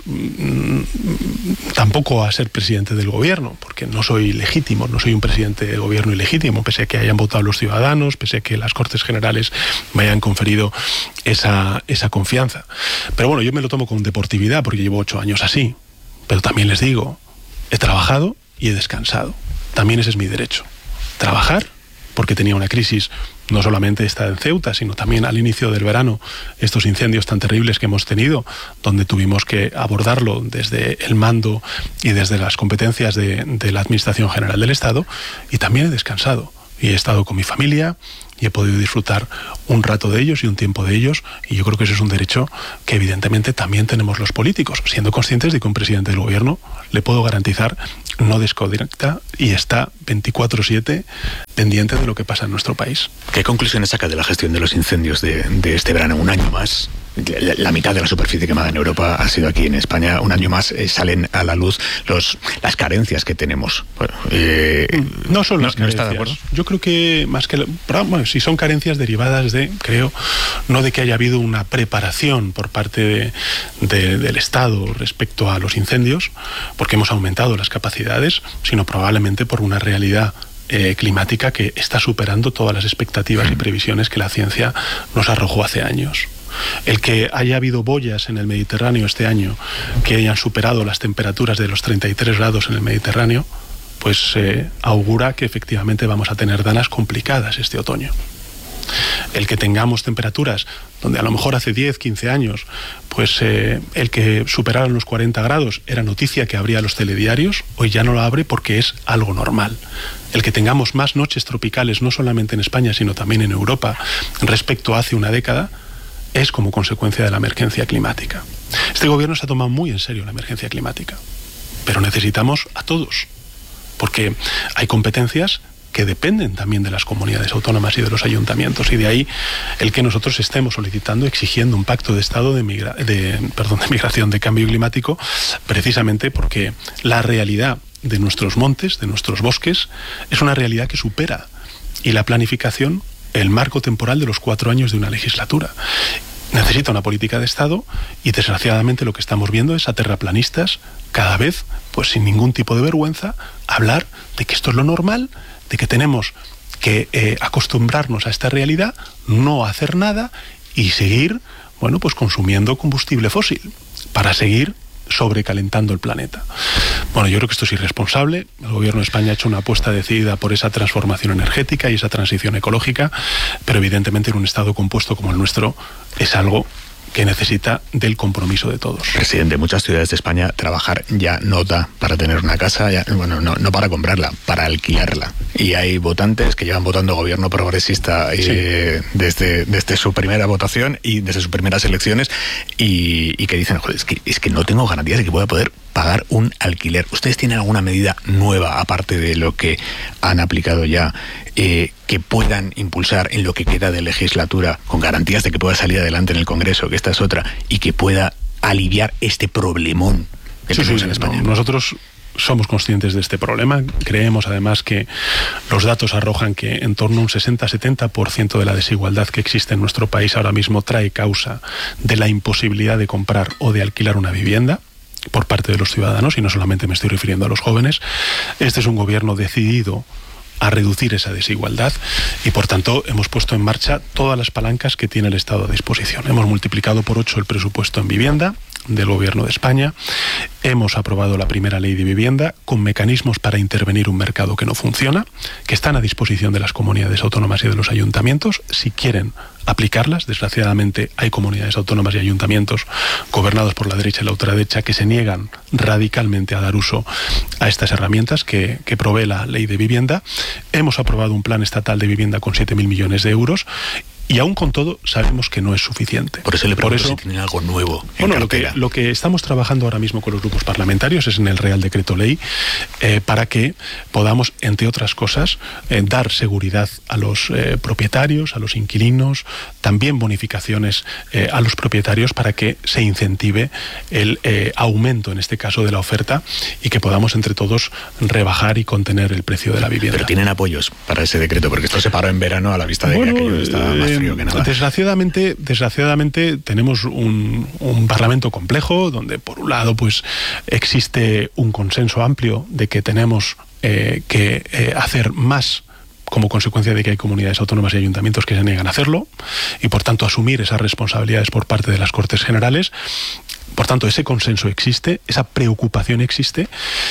tampoco a ser presidente del gobierno, porque no soy legítimo, no soy un presidente de gobierno ilegítimo, pese a que hayan votado los ciudadanos, pese a que las Cortes Generales me hayan conferido esa, esa confianza. Pero bueno, yo me lo tomo con deportividad porque llevo ocho años así, pero también les digo, he trabajado y he descansado. También ese es mi derecho. Trabajar, porque tenía una crisis no solamente esta en Ceuta, sino también al inicio del verano, estos incendios tan terribles que hemos tenido, donde tuvimos que abordarlo desde el mando y desde las competencias de, de la Administración General del Estado, y también he descansado. Y he estado con mi familia y he podido disfrutar un rato de ellos y un tiempo de ellos, y yo creo que ese es un derecho que evidentemente también tenemos los políticos, siendo conscientes de que un presidente del gobierno, le puedo garantizar, no desconecta y está veinticuatro siete pendiente de lo que pasa en nuestro país. ¿Qué conclusiones saca de la gestión de los incendios de, de este verano? Un año más, la, la mitad de la superficie quemada en Europa ha sido aquí en España. Un año más eh, salen a la luz los, las carencias que tenemos. Bueno, eh, no son no, las carencias. ¿No está de acuerdo? Yo creo que más que... Bueno, si son carencias derivadas de, creo, no de que haya habido una preparación por parte de, de, del Estado respecto a los incendios, porque hemos aumentado las capacidades, sino probablemente por una realidad Eh, climática que está superando todas las expectativas y previsiones que la ciencia nos arrojó hace años. El que haya habido boyas en el Mediterráneo este año que hayan superado las temperaturas de los treinta y tres grados en el Mediterráneo, pues eh, augura que efectivamente vamos a tener danas complicadas este otoño. El que tengamos temperaturas donde a lo mejor hace diez, quince años, pues eh, el que superaran los cuarenta grados era noticia que abría los telediarios, hoy ya no lo abre porque es algo normal. El que tengamos más noches tropicales, no solamente en España, sino también en Europa, respecto a hace una década, es como consecuencia de la emergencia climática. Este gobierno se ha tomado muy en serio la emergencia climática, pero necesitamos a todos, porque hay competencias que dependen también de las comunidades autónomas y de los ayuntamientos, y de ahí el que nosotros estemos solicitando, exigiendo un pacto de Estado de, migra de, perdón, de migración, de cambio climático, precisamente porque la realidad de nuestros montes, de nuestros bosques, es una realidad que supera, y la planificación, el marco temporal de los cuatro años de una legislatura. Necesita una política de Estado, y desgraciadamente lo que estamos viendo es a terraplanistas cada vez, pues sin ningún tipo de vergüenza, hablar de que esto es lo normal, de que tenemos que eh, acostumbrarnos a esta realidad, no hacer nada y seguir, bueno, pues consumiendo combustible fósil para seguir sobrecalentando el planeta. Bueno, yo creo que esto es irresponsable. El gobierno de España ha hecho una apuesta decidida por esa transformación energética y esa transición ecológica, pero evidentemente en un Estado compuesto como el nuestro es algo que necesita del compromiso de todos. Presidente, muchas ciudades de España trabajar ya no da para tener una casa, ya, bueno, no, no para comprarla, para alquilarla. Y hay votantes que llevan votando gobierno progresista sí. eh, desde, desde su primera votación y desde sus primeras elecciones, y, y que dicen, joder, es que, es que no tengo garantías de que pueda poder pagar un alquiler. ¿Ustedes tienen alguna medida nueva, aparte de lo que han aplicado ya, eh, que puedan impulsar en lo que queda de legislatura, con garantías de que pueda salir adelante en el Congreso, que esta es otra, y que pueda aliviar este problemón que sí, tenemos sí, en España? No, nosotros somos conscientes de este problema. Creemos además que los datos arrojan que en torno a un sesenta a setenta por ciento de la desigualdad que existe en nuestro país ahora mismo trae causa de la imposibilidad de comprar o de alquilar una vivienda por parte de los ciudadanos, y no solamente me estoy refiriendo a los jóvenes. Este es un gobierno decidido a reducir esa desigualdad, y por tanto hemos puesto en marcha todas las palancas que tiene el Estado a disposición. Hemos multiplicado por ocho el presupuesto en vivienda del Gobierno de España, hemos aprobado la primera ley de vivienda con mecanismos para intervenir un mercado que no funciona, que están a disposición de las comunidades autónomas y de los ayuntamientos si quieren aplicarlas. Desgraciadamente hay comunidades autónomas y ayuntamientos gobernados por la derecha y la ultraderecha que se niegan radicalmente a dar uso a estas herramientas que, que provee la ley de vivienda. Hemos aprobado un plan estatal de vivienda con siete mil millones de euros, Y aún con todo sabemos que no es suficiente. Por eso le pregunto Por eso, si tienen algo nuevo en bueno, lo que, lo que estamos trabajando ahora mismo con los grupos parlamentarios es en el Real Decreto Ley eh, para que podamos, entre otras cosas, eh, dar seguridad a los eh, propietarios, a los inquilinos, también bonificaciones eh, a los propietarios para que se incentive el eh, aumento, en este caso, de la oferta y que podamos entre todos rebajar y contener el precio de la vivienda. Pero tienen apoyos para ese decreto, porque esto se paró en verano a la vista de bueno, que aquello estaba más frío que nada. Desgraciadamente, desgraciadamente tenemos un, un Parlamento complejo donde, por un lado, pues existe un consenso amplio de que tenemos eh, que eh, hacer más como consecuencia de que hay comunidades autónomas y ayuntamientos que se niegan a hacerlo y, por tanto, asumir esas responsabilidades por parte de las Cortes Generales. Por tanto, ese consenso existe, esa preocupación existe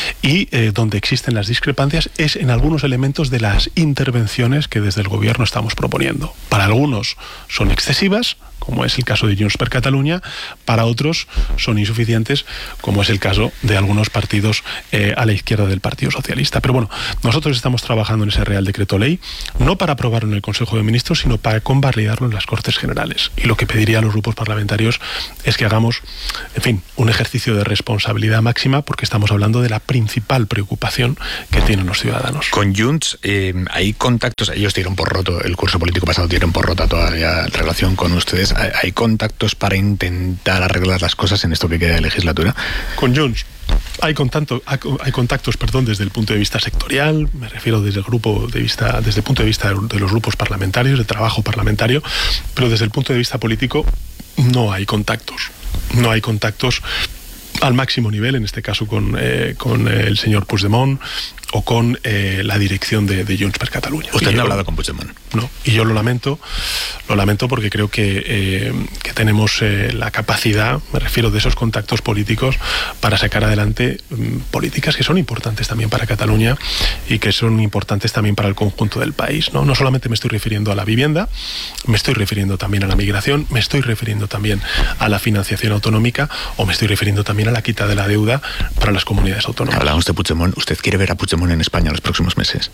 y eh, donde existen las discrepancias es en algunos elementos de las intervenciones que desde el Gobierno estamos proponiendo. Para algunos son excesivas, como es el caso de Junts per Catalunya, para otros son insuficientes, como es el caso de algunos partidos eh, a la izquierda del Partido Socialista. Pero bueno, nosotros estamos trabajando en ese Real Decreto Ley, no para aprobarlo en el Consejo de Ministros, sino para convalidarlo en las Cortes Generales. Y lo que pediría a los grupos parlamentarios es que hagamos, en fin, un ejercicio de responsabilidad máxima, porque estamos hablando de la principal preocupación que tienen los ciudadanos. Con Junts eh, hay contactos, ellos dieron por roto, el curso político pasado dieron por rota toda la relación con ustedes. ¿Hay contactos para intentar arreglar las cosas en esto que queda de legislatura? Con Junts hay contacto, hay contactos, perdón, desde el punto de vista sectorial, me refiero desde el grupo de vista, desde el punto de vista de los grupos parlamentarios, de trabajo parlamentario, pero desde el punto de vista político no hay contactos, no hay contactos al máximo nivel, en este caso con, eh, con el señor Puigdemont o con eh, la dirección de, de Junts per Catalunya. ¿Usted no ha hablado con Puigdemont? No, y yo lo lamento, lo lamento porque creo que, eh, que tenemos eh, la capacidad, me refiero de esos contactos políticos, para sacar adelante um, políticas que son importantes también para Cataluña y que son importantes también para el conjunto del país, ¿no? No solamente me estoy refiriendo a la vivienda, me estoy refiriendo también a la migración, me estoy refiriendo también a la financiación autonómica o me estoy refiriendo también a la quita de la deuda para las comunidades autónomas. Hablamos de Puigdemont. ¿Usted quiere ver a Puigdemont en España los próximos meses?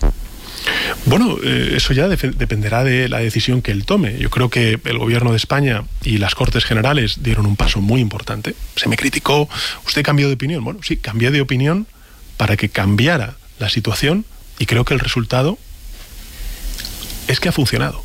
Bueno, eh, eso ya de- dependerá de la decisión que él tome. Yo creo que el Gobierno de España y las Cortes Generales dieron un paso muy importante. Se me criticó, ¿usted cambió de opinión? Bueno, sí, cambié de opinión para que cambiara la situación y creo que el resultado es que ha funcionado.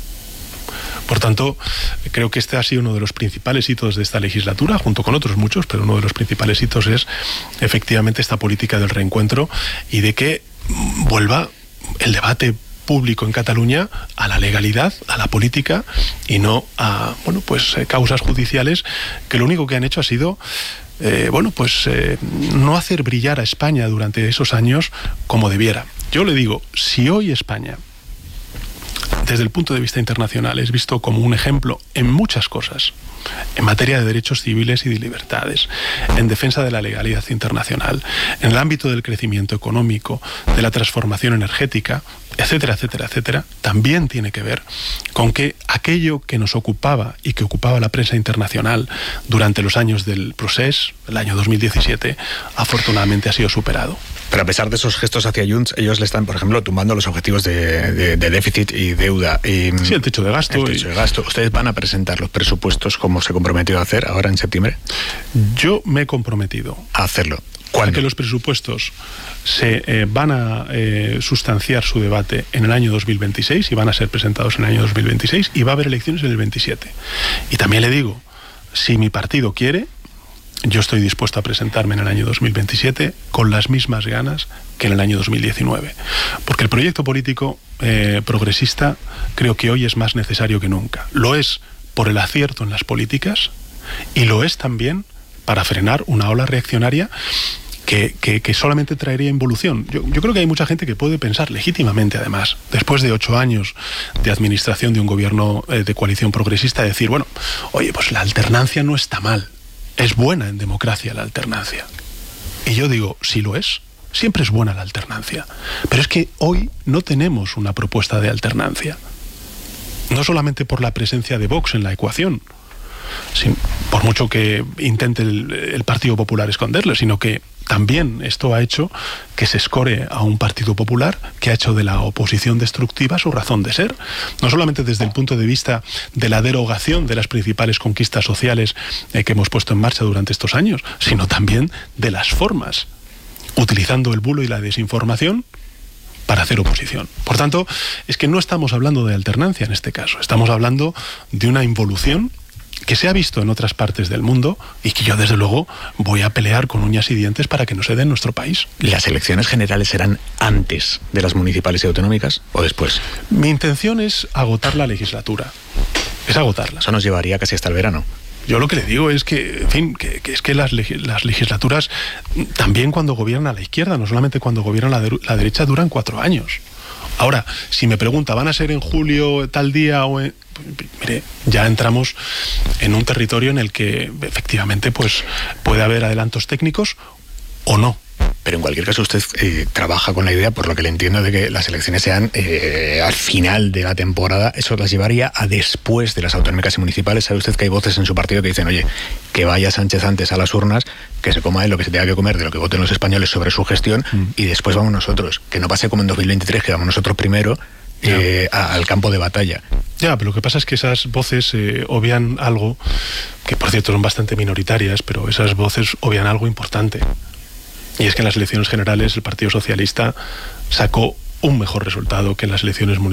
Por tanto, creo que este ha sido uno de los principales hitos de esta legislatura, junto con otros muchos, pero uno de los principales hitos es efectivamente esta política del reencuentro y de que vuelva el debate público en Cataluña a la legalidad, a la política y no a, bueno, pues eh, causas judiciales que lo único que han hecho ha sido eh, bueno, pues eh, no hacer brillar a España durante esos años como debiera. Yo le digo, si hoy España, desde el punto de vista internacional, es visto como un ejemplo en muchas cosas, en materia de derechos civiles y de libertades, en defensa de la legalidad internacional, en el ámbito del crecimiento económico, de la transformación energética, etcétera, etcétera, etcétera, también tiene que ver con que aquello que nos ocupaba y que ocupaba la prensa internacional durante los años del procés, el año dos mil diecisiete, afortunadamente ha sido superado. Pero a pesar de esos gestos hacia Junts, ellos le están, por ejemplo, tumbando los objetivos de, de, de déficit y deuda. Y, sí, el techo de gasto. El techo de gasto. ¿Ustedes van a presentar los presupuestos como se comprometió a hacer ahora en septiembre? Yo me he comprometido a hacerlo. ¿Cuándo? A que los presupuestos se eh, van a eh, sustanciar su debate en el año dos mil veintiséis y van a ser presentados en el año dos mil veintiséis y va a haber elecciones en el veintisiete. Y también le digo, si mi partido quiere, yo estoy dispuesto a presentarme en el año dos mil veintisiete con las mismas ganas que en el año dos mil diecinueve. Porque el proyecto político eh, progresista creo que hoy es más necesario que nunca. Lo es por el acierto en las políticas y lo es también para frenar una ola reaccionaria que, que, que solamente traería involución. Yo, yo creo que hay mucha gente que puede pensar legítimamente, además, después de ocho años de administración de un gobierno eh, de coalición progresista, decir, bueno, oye, pues la alternancia no está mal. Es buena en democracia la alternancia. Y yo digo, sí lo es, siempre es buena la alternancia. Pero es que hoy no tenemos una propuesta de alternancia. No solamente por la presencia de Vox en la ecuación, sin, por mucho que intente el, el Partido Popular esconderlo, sino que también esto ha hecho que se escore a un Partido Popular que ha hecho de la oposición destructiva su razón de ser. No solamente desde el punto de vista de la derogación de las principales conquistas sociales eh, que hemos puesto en marcha durante estos años, sino también de las formas, utilizando el bulo y la desinformación para hacer oposición. Por tanto, es que no estamos hablando de alternancia en este caso, estamos hablando de una involución que se ha visto en otras partes del mundo y que yo desde luego voy a pelear con uñas y dientes para que no se dé en nuestro país. ¿Las elecciones generales serán antes de las municipales y autonómicas o después? Mi intención es agotar la legislatura, es agotarla. Eso nos llevaría casi hasta el verano. Yo lo que le digo es que, en fin, que, que es que las, las legislaturas, también cuando gobierna la izquierda, no solamente cuando gobierna la, de, la derecha, duran cuatro años. Ahora, si me pregunta, ¿van a ser en julio tal día o en...? Mire, ya entramos en un territorio en el que efectivamente pues puede haber adelantos técnicos o no. Pero en cualquier caso usted eh, trabaja con la idea, por lo que le entiendo, de que las elecciones sean eh, al final de la temporada. Eso las llevaría a después de las autonómicas y municipales. Sabe usted que hay voces en su partido que dicen, oye, que vaya Sánchez antes a las urnas, que se coma él lo que se tenga que comer de lo que voten los españoles sobre su gestión, mm. y después vamos nosotros. Que no pase como en dos mil veintitrés, que vamos nosotros primero eh, a, al campo de batalla. Ya, pero lo que pasa es que esas voces eh, obvian algo, que por cierto son bastante minoritarias, pero esas voces obvian algo importante. Y es que en las elecciones generales el Partido Socialista sacó un mejor resultado que en las elecciones municipales.